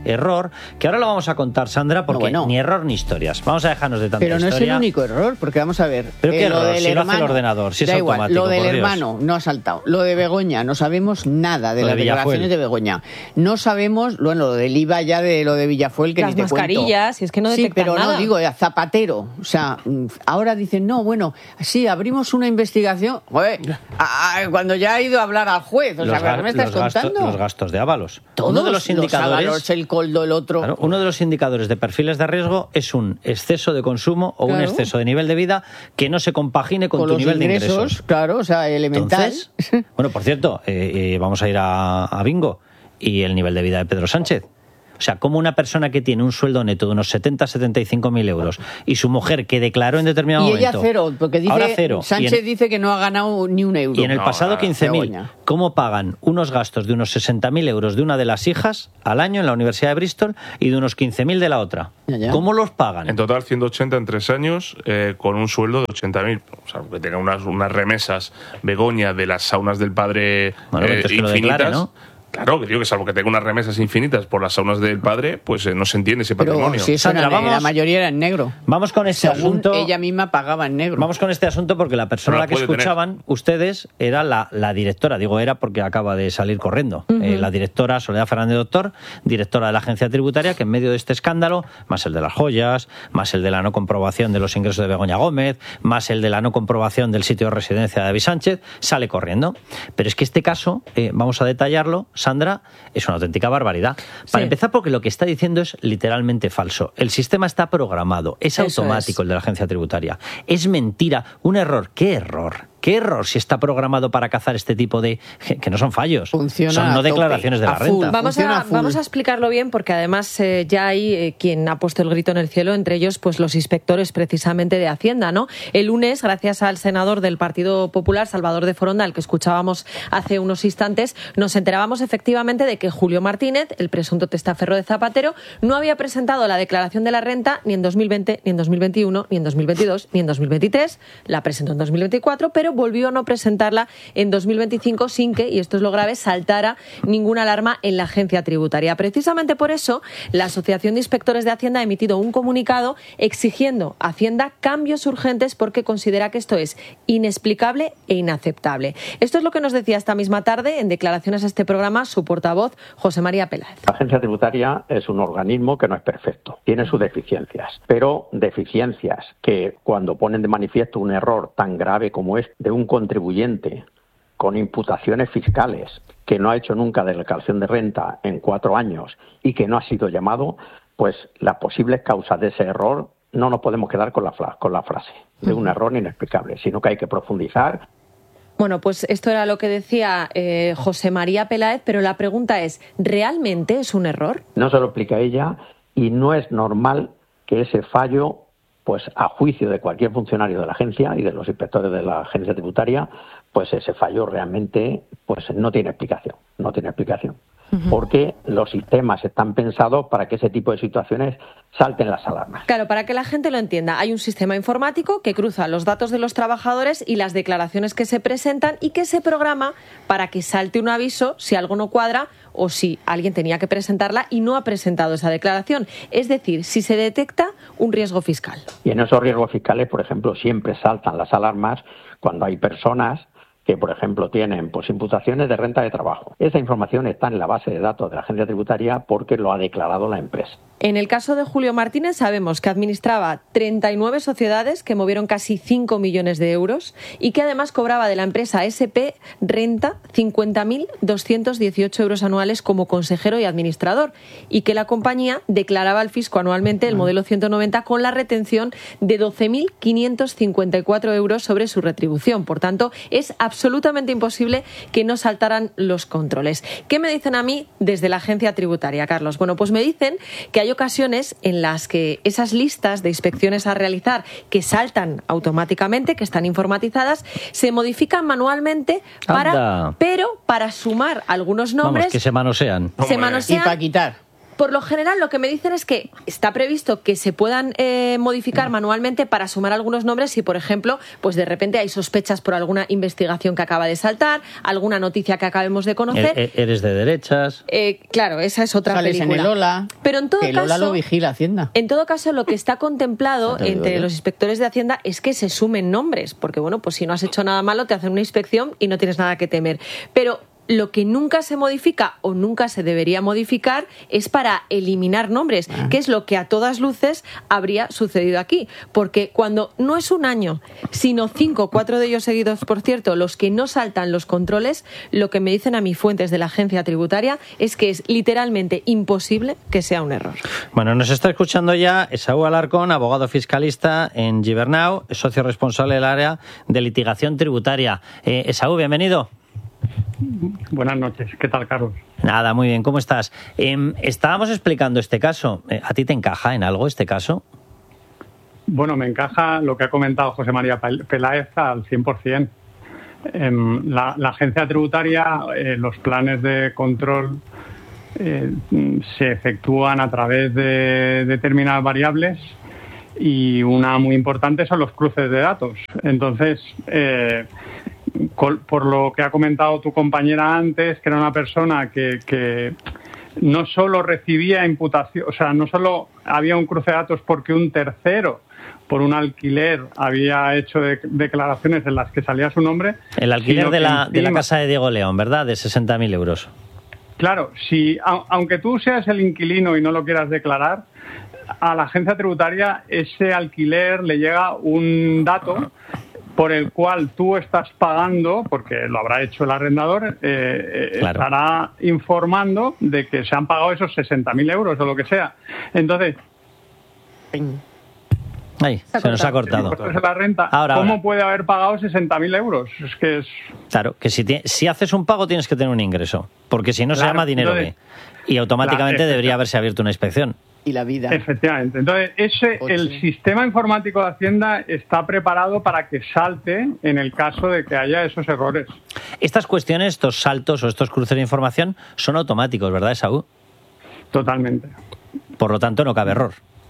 error, que ahora lo vamos a contar, Sandra, porque no, bueno. ni error ni historias. Vamos a dejarnos de tanta Pero no historia. es el único error, porque vamos a ver. ¿Pero eh, qué lo error? del Si hermano, lo hace el ordenador, si es da igual, automático, lo del por Dios. hermano no ha saltado. Lo de Begoña, no sabemos nada de lo las de declaraciones de Begoña. No sabemos, bueno, lo del I V A ya de lo de Villafuel, que las ni te mascarillas, cuento. Si es que no sí, detectan pero nada. no, digo, Zapatero. O sea, ahora dicen, no, bueno, sí, abrimos una investigación. Joder, a, a, cuando ya ha ido a hablar al juez, o los, sea, ¿qué me estás los contando? Gastos, los gastos de Ábalos. Todos uno de los indicadores, los Ábalos, el Coldo, el otro. Claro, uno de los indicadores de perfiles de riesgo es un exceso de consumo o claro. un exceso de nivel de vida que no se compagine con, con tu los nivel ingresos, de ingresos. Claro, o sea, elemental. Entonces, bueno, por cierto, eh, eh, vamos a ir a, a Bingo y el nivel de vida de Pedro Sánchez. O sea, como una persona que tiene un sueldo neto de unos setenta a setenta y cinco mil euros y su mujer que declaró en determinado y momento... Y ella cero, porque dice, ahora cero, Sánchez en, dice que no ha ganado ni un euro. Y en el no, pasado quince mil, ¿cómo pagan unos gastos de unos sesenta mil euros de una de las hijas al año en la Universidad de Bristol y de unos quince mil de la otra? Ya, ya. ¿Cómo los pagan? En total ciento ochenta en tres años eh, con un sueldo de ochenta mil. O sea, que tenga unas, unas remesas Begoña de las saunas del padre bueno, eh, es que infinitas. Lo declare, ¿no? Claro, que digo que salvo que tenga unas remesas infinitas por las saunas del padre, pues eh, no se entiende ese patrimonio. Pero si eso Sandra, era, vamos, la mayoría era en negro. Vamos con este Según asunto. Ella misma pagaba en negro. Vamos con este asunto porque la persona a la que escuchaban tener. ustedes era la, la directora. Digo era porque acaba de salir corriendo. Uh-huh. Eh, la directora Soledad Fernández Doctor, directora de la Agencia Tributaria, que en medio de este escándalo, más el de las joyas, más el de la no comprobación de los ingresos de Begoña Gómez, más el de la no comprobación del sitio de residencia de David Sánchez, sale corriendo. Pero es que este caso, eh, vamos a detallarlo, Sandra, es una auténtica barbaridad. Para sí. empezar, porque lo que está diciendo es literalmente falso. El sistema está programado, es Eso automático es. el de la Agencia Tributaria. Es mentira, un error. ¿Qué error? ¿Qué error si está programado para cazar este tipo de... que no son fallos, Funciona son no declaraciones de la full, renta? Vamos a, vamos a explicarlo bien porque además eh, ya hay eh, quien ha puesto el grito en el cielo, entre ellos pues los inspectores precisamente de Hacienda, ¿no? El lunes, gracias al senador del Partido Popular, Salvador de Foronda, al que escuchábamos hace unos instantes, nos enterábamos efectivamente de que Julio Martínez, el presunto testaferro de Zapatero, no había presentado la declaración de la renta ni en dos mil veinte, ni en dos mil veintiuno, ni en dos mil veintidós, ni en dos mil veintitrés. La presentó en dos mil veinticuatro, pero volvió a no presentarla en dos mil veinticinco sin que, y esto es lo grave, saltara ninguna alarma en la agencia tributaria. Precisamente por eso, la Asociación de Inspectores de Hacienda ha emitido un comunicado exigiendo a Hacienda cambios urgentes porque considera que esto es inexplicable e inaceptable. Esto es lo que nos decía esta misma tarde en declaraciones a este programa su portavoz, José María Peláez. La agencia tributaria es un organismo que no es perfecto, tiene sus deficiencias, pero deficiencias que cuando ponen de manifiesto un error tan grave como es de un contribuyente con imputaciones fiscales que no ha hecho nunca declaración de renta en cuatro años y que no ha sido llamado, pues las posibles causas de ese error no nos podemos quedar con la, con la frase de un error inexplicable, sino que hay que profundizar. Bueno, pues esto era lo que decía eh, José María Peláez, pero la pregunta es, ¿realmente es un error? No se lo explica ella y no es normal que ese fallo, pues a juicio de cualquier funcionario de la agencia y de los inspectores de la agencia tributaria, pues ese fallo realmente pues no tiene explicación, no tiene explicación. Uh-huh. Porque los sistemas están pensados para que ese tipo de situaciones salten las alarmas. Claro, para que la gente lo entienda, hay un sistema informático que cruza los datos de los trabajadores y las declaraciones que se presentan y que se programa para que salte un aviso si algo no cuadra o si alguien tenía que presentarla y no ha presentado esa declaración. Es decir, si se detecta un riesgo fiscal. Y en esos riesgos fiscales, por ejemplo, siempre saltan las alarmas cuando hay personas que, por ejemplo, tienen pues imputaciones de renta de trabajo. Esa información está en la base de datos de la agencia tributaria porque lo ha declarado la empresa. En el caso de Julio Martínez sabemos que administraba treinta y nueve sociedades que movieron casi cinco millones de euros y que además cobraba de la empresa S P Renta cincuenta mil doscientos dieciocho euros anuales como consejero y administrador y que la compañía declaraba al fisco anualmente el modelo ciento noventa con la retención de doce mil quinientos cincuenta y cuatro euros sobre su retribución. Por tanto, es absolutamente imposible que no saltaran los controles. ¿Qué me dicen a mí desde la agencia tributaria, Carlos? Bueno, pues me dicen que hay ocasiones en las que esas listas de inspecciones a realizar que saltan automáticamente, que están informatizadas, se modifican manualmente para, pero para sumar algunos nombres. Vamos, que se manosean. Se manosean. Y para quitar. por lo general lo que me dicen es que está previsto que se puedan eh, modificar manualmente para sumar algunos nombres si, por ejemplo, pues de repente hay sospechas por alguna investigación que acaba de saltar, alguna noticia que acabemos de conocer. E- eres de derechas. Eh, claro, esa es otra Sales película. en el Ola, Pero en todo que el caso, Ola lo vigila Hacienda. En todo caso, lo que está contemplado te digo entre yo. los inspectores de Hacienda es que se sumen nombres, porque bueno, pues si no has hecho nada malo, te hacen una inspección y no tienes nada que temer. Pero lo que nunca se modifica o nunca se debería modificar es para eliminar nombres, ah. que es lo que a todas luces habría sucedido aquí. Porque cuando no es un año, sino cinco, cuatro de ellos seguidos, por cierto, los que no saltan los controles, lo que me dicen a mis fuentes de la agencia tributaria es que es literalmente imposible que sea un error. Bueno, nos está escuchando ya Esaú Alarcón, abogado fiscalista en Gibernau, socio responsable del área de litigación tributaria. Eh, Esaú, bienvenido. Buenas noches, ¿qué tal, Carlos? Nada, muy bien, ¿cómo estás? Eh, estábamos explicando este caso. ¿A ti te encaja en algo este caso? Bueno, me encaja lo que ha comentado José María Peláez al cien por ciento. Eh, la, la agencia tributaria, eh, los planes de control eh, se efectúan a través de determinadas variables y una muy importante son los cruces de datos. Entonces, eh, por lo que ha comentado tu compañera antes, que era una persona que, que no solo recibía imputación, o sea, no solo había un cruce de datos porque un tercero por un alquiler había hecho de, declaraciones en las que salía su nombre. El alquiler de la, encima, de la casa de Diego León, ¿verdad? De sesenta mil euros. Claro, si, a, aunque tú seas el inquilino y no lo quieras declarar, a la agencia tributaria ese alquiler le llega un dato por el cual tú estás pagando, porque lo habrá hecho el arrendador, eh, claro. estará informando de que se han pagado esos sesenta mil euros o lo que sea. Entonces, Ay, se, se nos ha cortado. De la renta, ahora, ¿cómo ahora. puede haber pagado sesenta mil euros? Es que es... Claro, que si, te, si haces un pago tienes que tener un ingreso, porque si no claro, se llama dinero entonces, B. Y automáticamente claro, debería haberse abierto una inspección. Y la vida. Efectivamente. Entonces, ese, el sistema informático de Hacienda está preparado para que salte en el caso de que haya esos errores. Estas cuestiones, estos saltos o estos cruces de información son automáticos, ¿verdad, Esaú? Totalmente. Por lo tanto, no cabe error.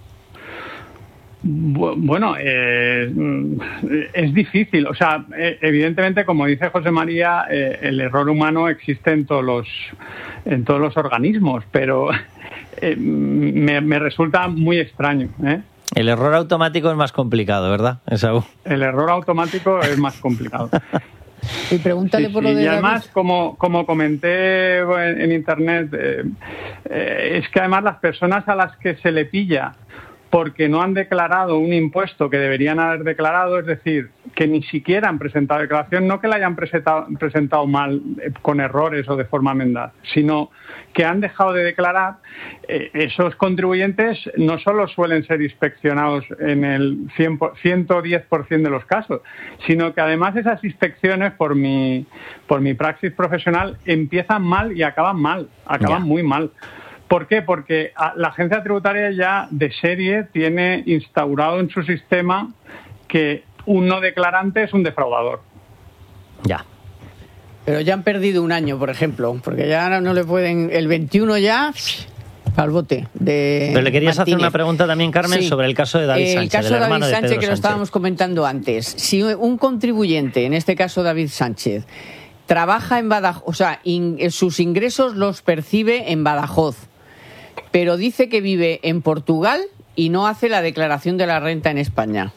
Bueno, eh, es difícil. O sea, evidentemente, como dice José María, eh, el error humano existe en todos los, en todos los organismos, pero eh, me, me resulta muy extraño, ¿eh? El error automático es más complicado, ¿verdad, Esaú? El error automático es más complicado. Y pregúntale sí, por sí. lo de Y además, David. como, como comenté en, en Internet, eh, eh, es que además las personas a las que se le pilla porque no han declarado un impuesto que deberían haber declarado, es decir, que ni siquiera han presentado declaración, no que la hayan presentado, presentado mal, eh, con errores o de forma mendaz, sino que han dejado de declarar, eh, esos contribuyentes no solo suelen ser inspeccionados en el cien por, ciento diez por ciento de los casos, sino que además esas inspecciones, por mi, por mi praxis profesional, empiezan mal y acaban mal, acaban yeah. muy mal. ¿Por qué? Porque la agencia tributaria ya de serie tiene instaurado en su sistema que un no declarante es un defraudador. Ya. Pero ya han perdido un año, por ejemplo, porque ya no le pueden... El veintiuno ya... al bote de Pero le querías Martínez. hacer una pregunta también, Carmen, sí. sobre el caso de David eh, Sánchez, el caso del de hermano David Sánchez, de Pedro que lo Sánchez. estábamos comentando antes. Si un contribuyente, en este caso David Sánchez, trabaja en Badajoz, o sea, in, sus ingresos los percibe en Badajoz, pero dice que vive en Portugal y no hace la declaración de la renta en España.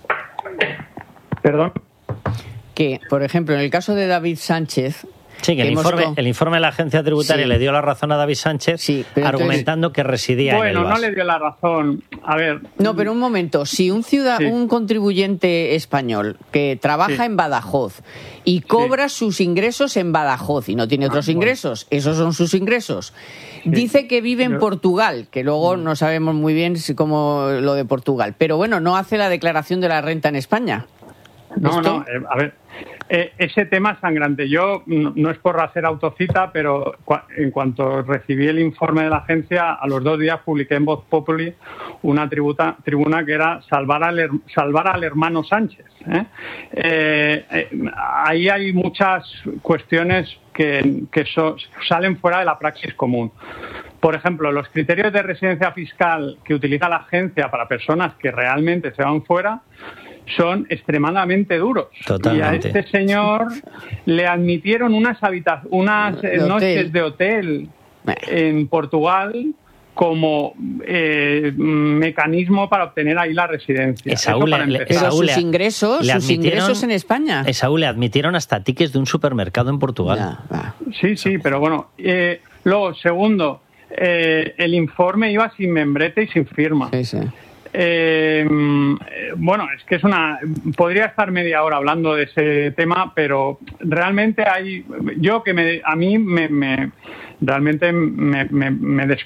¿Perdón? Que, por ejemplo, en el caso de David Sánchez... Sí, que el informe, con... el informe de la agencia tributaria sí. le dio la razón a David Sánchez, sí, argumentando entonces... que residía bueno, en el Bueno, no le dio la razón. A ver... No, pero un momento. Si un ciudad... sí. un contribuyente español que trabaja sí. en Badajoz y cobra sí. sus ingresos en Badajoz y no tiene otros ah, ingresos, bueno. esos son sus ingresos, sí. dice que vive en Yo... Portugal, que luego no sabemos muy bien si cómo lo de Portugal, pero bueno, no hace la declaración de la renta en España. No, ¿Esto? no, eh, a ver, eh, ese tema es sangrante. Yo, no, no es por hacer autocita, pero cua- en cuanto recibí el informe de la agencia, a los dos días publiqué en Voz Populi una tributa, tribuna que era salvar al, salvar al hermano Sánchez. ¿eh? Eh, eh, ahí hay muchas cuestiones que, que so, salen fuera de la praxis común. por ejemplo, los criterios de residencia fiscal que utiliza la agencia para personas que realmente se van fuera son extremadamente duros. Totalmente. Y a este señor le admitieron unas, habita- unas De noches hotel. de hotel en Portugal como eh, mecanismo para obtener ahí la residencia. Esaú Eso para le- le- empezar. Pero Esaú sus le- ingresos, le sus admitieron- ingresos en España. Esaú le admitieron hasta tickets de un supermercado en Portugal. Sí, sí, pero bueno. Eh, luego, segundo, eh, el informe iba sin membrete y sin firma. Eh, bueno, es que es una... Podría estar media hora hablando de ese tema, pero realmente hay... Yo que me, a mí me... me realmente me... me, me des-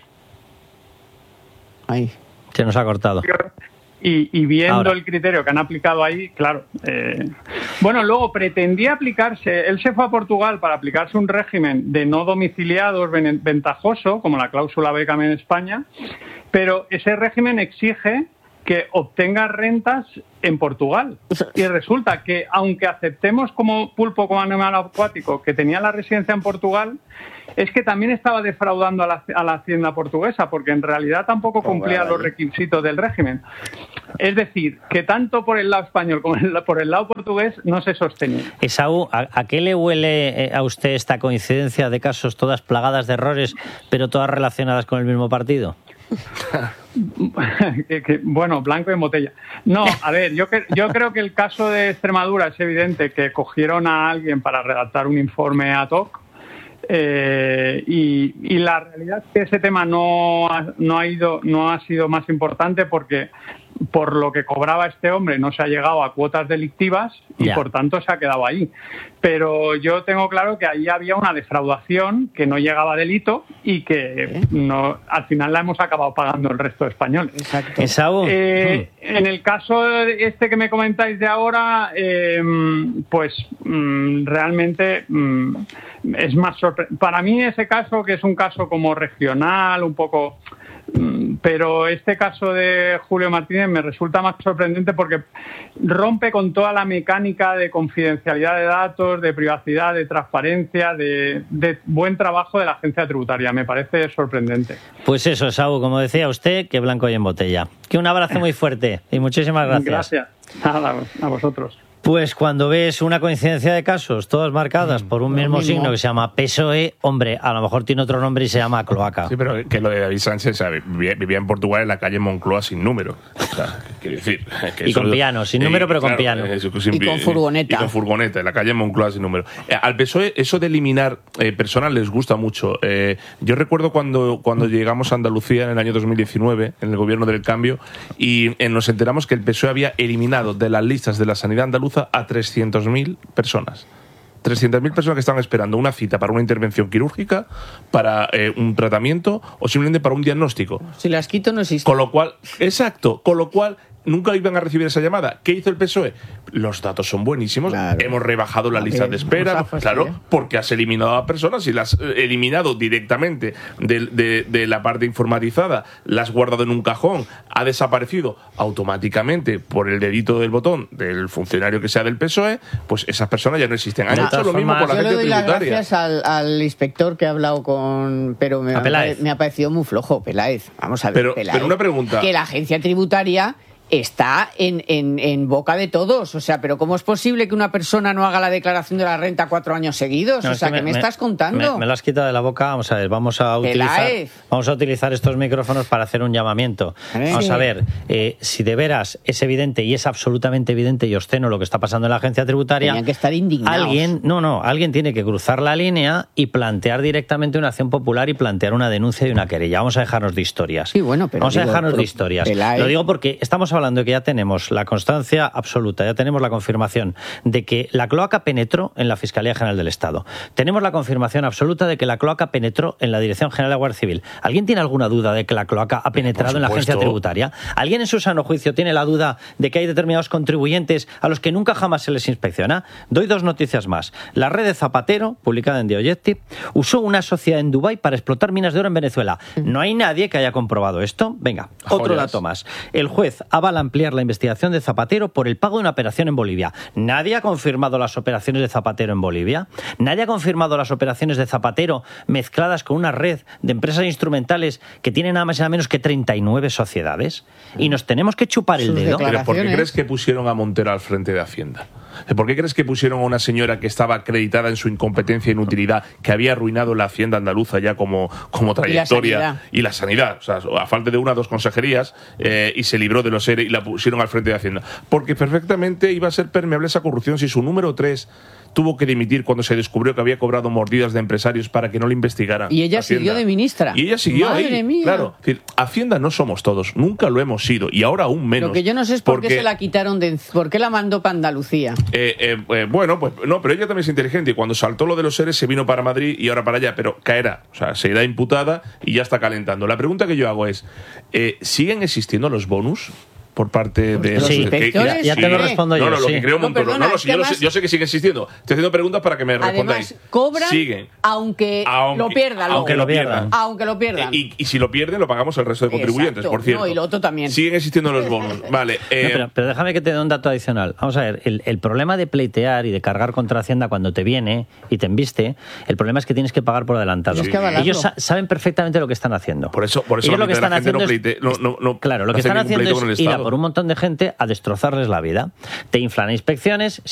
Se nos ha cortado. Y, y viendo Ahora. el criterio que han aplicado ahí, claro. Eh, bueno, luego pretendía aplicarse, él se fue a Portugal para aplicarse un régimen de no domiciliados ven- ventajoso, como la cláusula Beckham en España, pero ese régimen exige que obtenga rentas en Portugal. Y resulta que, aunque aceptemos como pulpo, como animal acuático, que tenía la residencia en Portugal, es que también estaba defraudando a la, a la hacienda portuguesa, porque en realidad tampoco cumplía los requisitos del régimen. Es decir, que tanto por el lado español como el- por el lado portugués no se sostenía. Esaú, ¿a, a qué le huele eh, a usted esta coincidencia de casos todas plagadas de errores, pero todas relacionadas con el mismo partido? que, que, bueno, blanco en botella. No, a ver, yo, que, yo creo que el caso de Extremadura es evidente que cogieron a alguien para redactar un informe ad hoc. Eh, y, y la realidad es que ese tema no ha, no ha ido, no ha sido más importante porque por lo que cobraba este hombre no se ha llegado a cuotas delictivas y Ya. por tanto se ha quedado ahí. Pero yo tengo claro que ahí había una defraudación que no llegaba a delito y que no, al final la hemos acabado pagando el resto de españoles. Esaú. Eh, en el caso este que me comentáis de ahora, eh, pues mm, realmente mm, es más sorprendente. Para mí ese caso, que es un caso como regional, un poco... mm, pero este caso de Julio Martínez me resulta más sorprendente porque rompe con toda la mecánica de confidencialidad de datos, de privacidad, de transparencia, de, de buen trabajo de la agencia tributaria. Me parece sorprendente. Pues eso, Esaú, como decía usted, que blanco y en botella. Que un abrazo muy fuerte y muchísimas gracias. Gracias. Nada, a vosotros. Pues cuando ves una coincidencia de casos, todas marcadas por un mismo, mismo. signo que se llama P S O E, hombre, a lo mejor tiene otro nombre y se llama cloaca. Sí, pero que lo de David Sánchez, ¿sabe? vivía, vivía en Portugal en la calle Moncloa sin número. O sea, quiero decir... Que Y eso- con piano, sin eh, número, pero con claro, piano. eso, Y con furgoneta. Y con furgoneta, en la calle Moncloa sin número. Eh, al P S O E, eso de eliminar eh, personas les gusta mucho. Eh, yo recuerdo cuando, cuando llegamos a Andalucía en el año dos mil diecinueve, en el gobierno del cambio, y eh, nos enteramos que el P S O E había eliminado de las listas de la sanidad andaluza a trescientas mil personas. trescientas mil personas que estaban esperando una cita para una intervención quirúrgica, para eh, un tratamiento o simplemente para un diagnóstico. Si las quito no existe. Con lo cual, exacto, con lo cual nunca iban a recibir esa llamada. ¿Qué hizo el P S O E? Los datos son buenísimos. Hemos rebajado la lista de espera. nos ha fastidiado. Claro, porque has eliminado a personas y las has eh, eliminado directamente de, de- de la parte informatizada, las has guardado en un cajón, ha desaparecido automáticamente por el dedito del botón del funcionario que sea del P S O E, pues esas personas ya no existen. Han De hecho todas lo mismo formas, con la yo le gente doy las tributaria. gracias al, al inspector que ha hablado con... Pero me, A Peláez. me ha parecido muy flojo, Peláez. Vamos a ver, Pero- Peláez. pero una pregunta. Que la agencia tributaria está en, en, en boca de todos. O sea, pero ¿cómo es posible que una persona no haga la declaración de la renta cuatro años seguidos? No, o es sea, que ¿qué me, estás contando? Me, me lo has quitado de la boca. Vamos a ver, vamos a utilizar, Peláez. vamos a utilizar estos micrófonos para hacer un llamamiento. ¿Eh? Vamos Sí. a ver, eh, si de veras es evidente y es absolutamente evidente y obsceno lo que está pasando en la agencia tributaria, Tenían que estar indignados. alguien, no, no, alguien tiene que cruzar la línea y plantear directamente una acción popular y plantear una denuncia y una querella. Vamos a dejarnos de historias. Sí, bueno, pero vamos a digo, dejarnos pero de historias. Peláez. Lo digo porque estamos hablando de que ya tenemos la constancia absoluta, ya tenemos la confirmación de que la cloaca penetró en la Fiscalía General del Estado. Tenemos la confirmación absoluta de que la cloaca penetró en la Dirección General de la Guardia Civil. ¿Alguien tiene alguna duda de que la cloaca ha penetrado en la agencia supuesto. tributaria? ¿Alguien en su sano juicio tiene la duda de que hay determinados contribuyentes a los que nunca jamás se les inspecciona? Doy dos noticias más. La red de Zapatero, publicada en The Objective, usó una sociedad en Dubái para explotar minas de oro en Venezuela. ¿No hay nadie que haya comprobado esto? Venga, otro Joyas. dato más. El juez ha avala ampliar la investigación de Zapatero por el pago de una operación en Bolivia. Nadie ha confirmado las operaciones de Zapatero en Bolivia. Nadie ha confirmado las operaciones de Zapatero mezcladas con una red de empresas instrumentales que tienen nada más y nada menos que treinta y nueve sociedades. Y nos tenemos que chupar el dedo. ¿Pero por qué crees que pusieron a Montero al frente de Hacienda? ¿Por qué crees que pusieron a una señora que estaba acreditada en su incompetencia e inutilidad, que había arruinado la Hacienda andaluza ya como, como trayectoria y la sanidad? O sea, a falta de una o dos consejerías, eh, y se libró de los E R E y la pusieron al frente de Hacienda. Porque perfectamente iba a ser permeable esa corrupción si su número tres tuvo que dimitir cuando se descubrió que había cobrado mordidas de empresarios para que no le investigaran. Y ella Hacienda. siguió de ministra. Y ella siguió Madre ahí. mía. Claro. Es decir, Hacienda no somos todos, nunca lo hemos sido, y ahora aún menos. Lo que yo no sé es por porque, qué se la quitaron de... ¿Por qué la mandó para Andalucía? Eh, eh, eh, bueno, pues no, pero ella también es inteligente, y cuando saltó lo de los seres se vino para Madrid y ahora para allá, pero caerá, o sea, se irá imputada y ya está calentando. La pregunta que yo hago es, eh, ¿siguen existiendo los bonus por parte de los sí, inspectores? Ya, ya te lo respondo yo. No, no, lo sí. que creo No, Montoro. perdona, no, no, es si que yo, lo además- sé, yo sé que siguen existiendo. Estoy haciendo preguntas para que me respondáis. Además, cobran Siguen. aunque, Aunque- lo pierdan. luego. aunque lo pierdan. Aunque lo pierdan. Eh, y, y si lo pierden, lo pagamos el resto de contribuyentes, Exacto. por cierto. No, y lo otro también. Siguen existiendo los bonos. Vale. Eh, No, pero, pero déjame que te dé un dato adicional. Vamos a ver, el, el problema de pleitear y de cargar contra Hacienda cuando te viene y te embiste, el problema es que tienes que pagar por adelantado. Tienes que avalarlo. Ellos sa- saben perfectamente lo que están haciendo. Por eso, por eso Ellos la lo que mitad de están la gente no haciendo es- pleite- no- no- no- Claro, lo no que hace están ningún haciendo pleito con el es ir a Estado. por un montón de gente a destrozarles la vida. Te inflan inspecciones,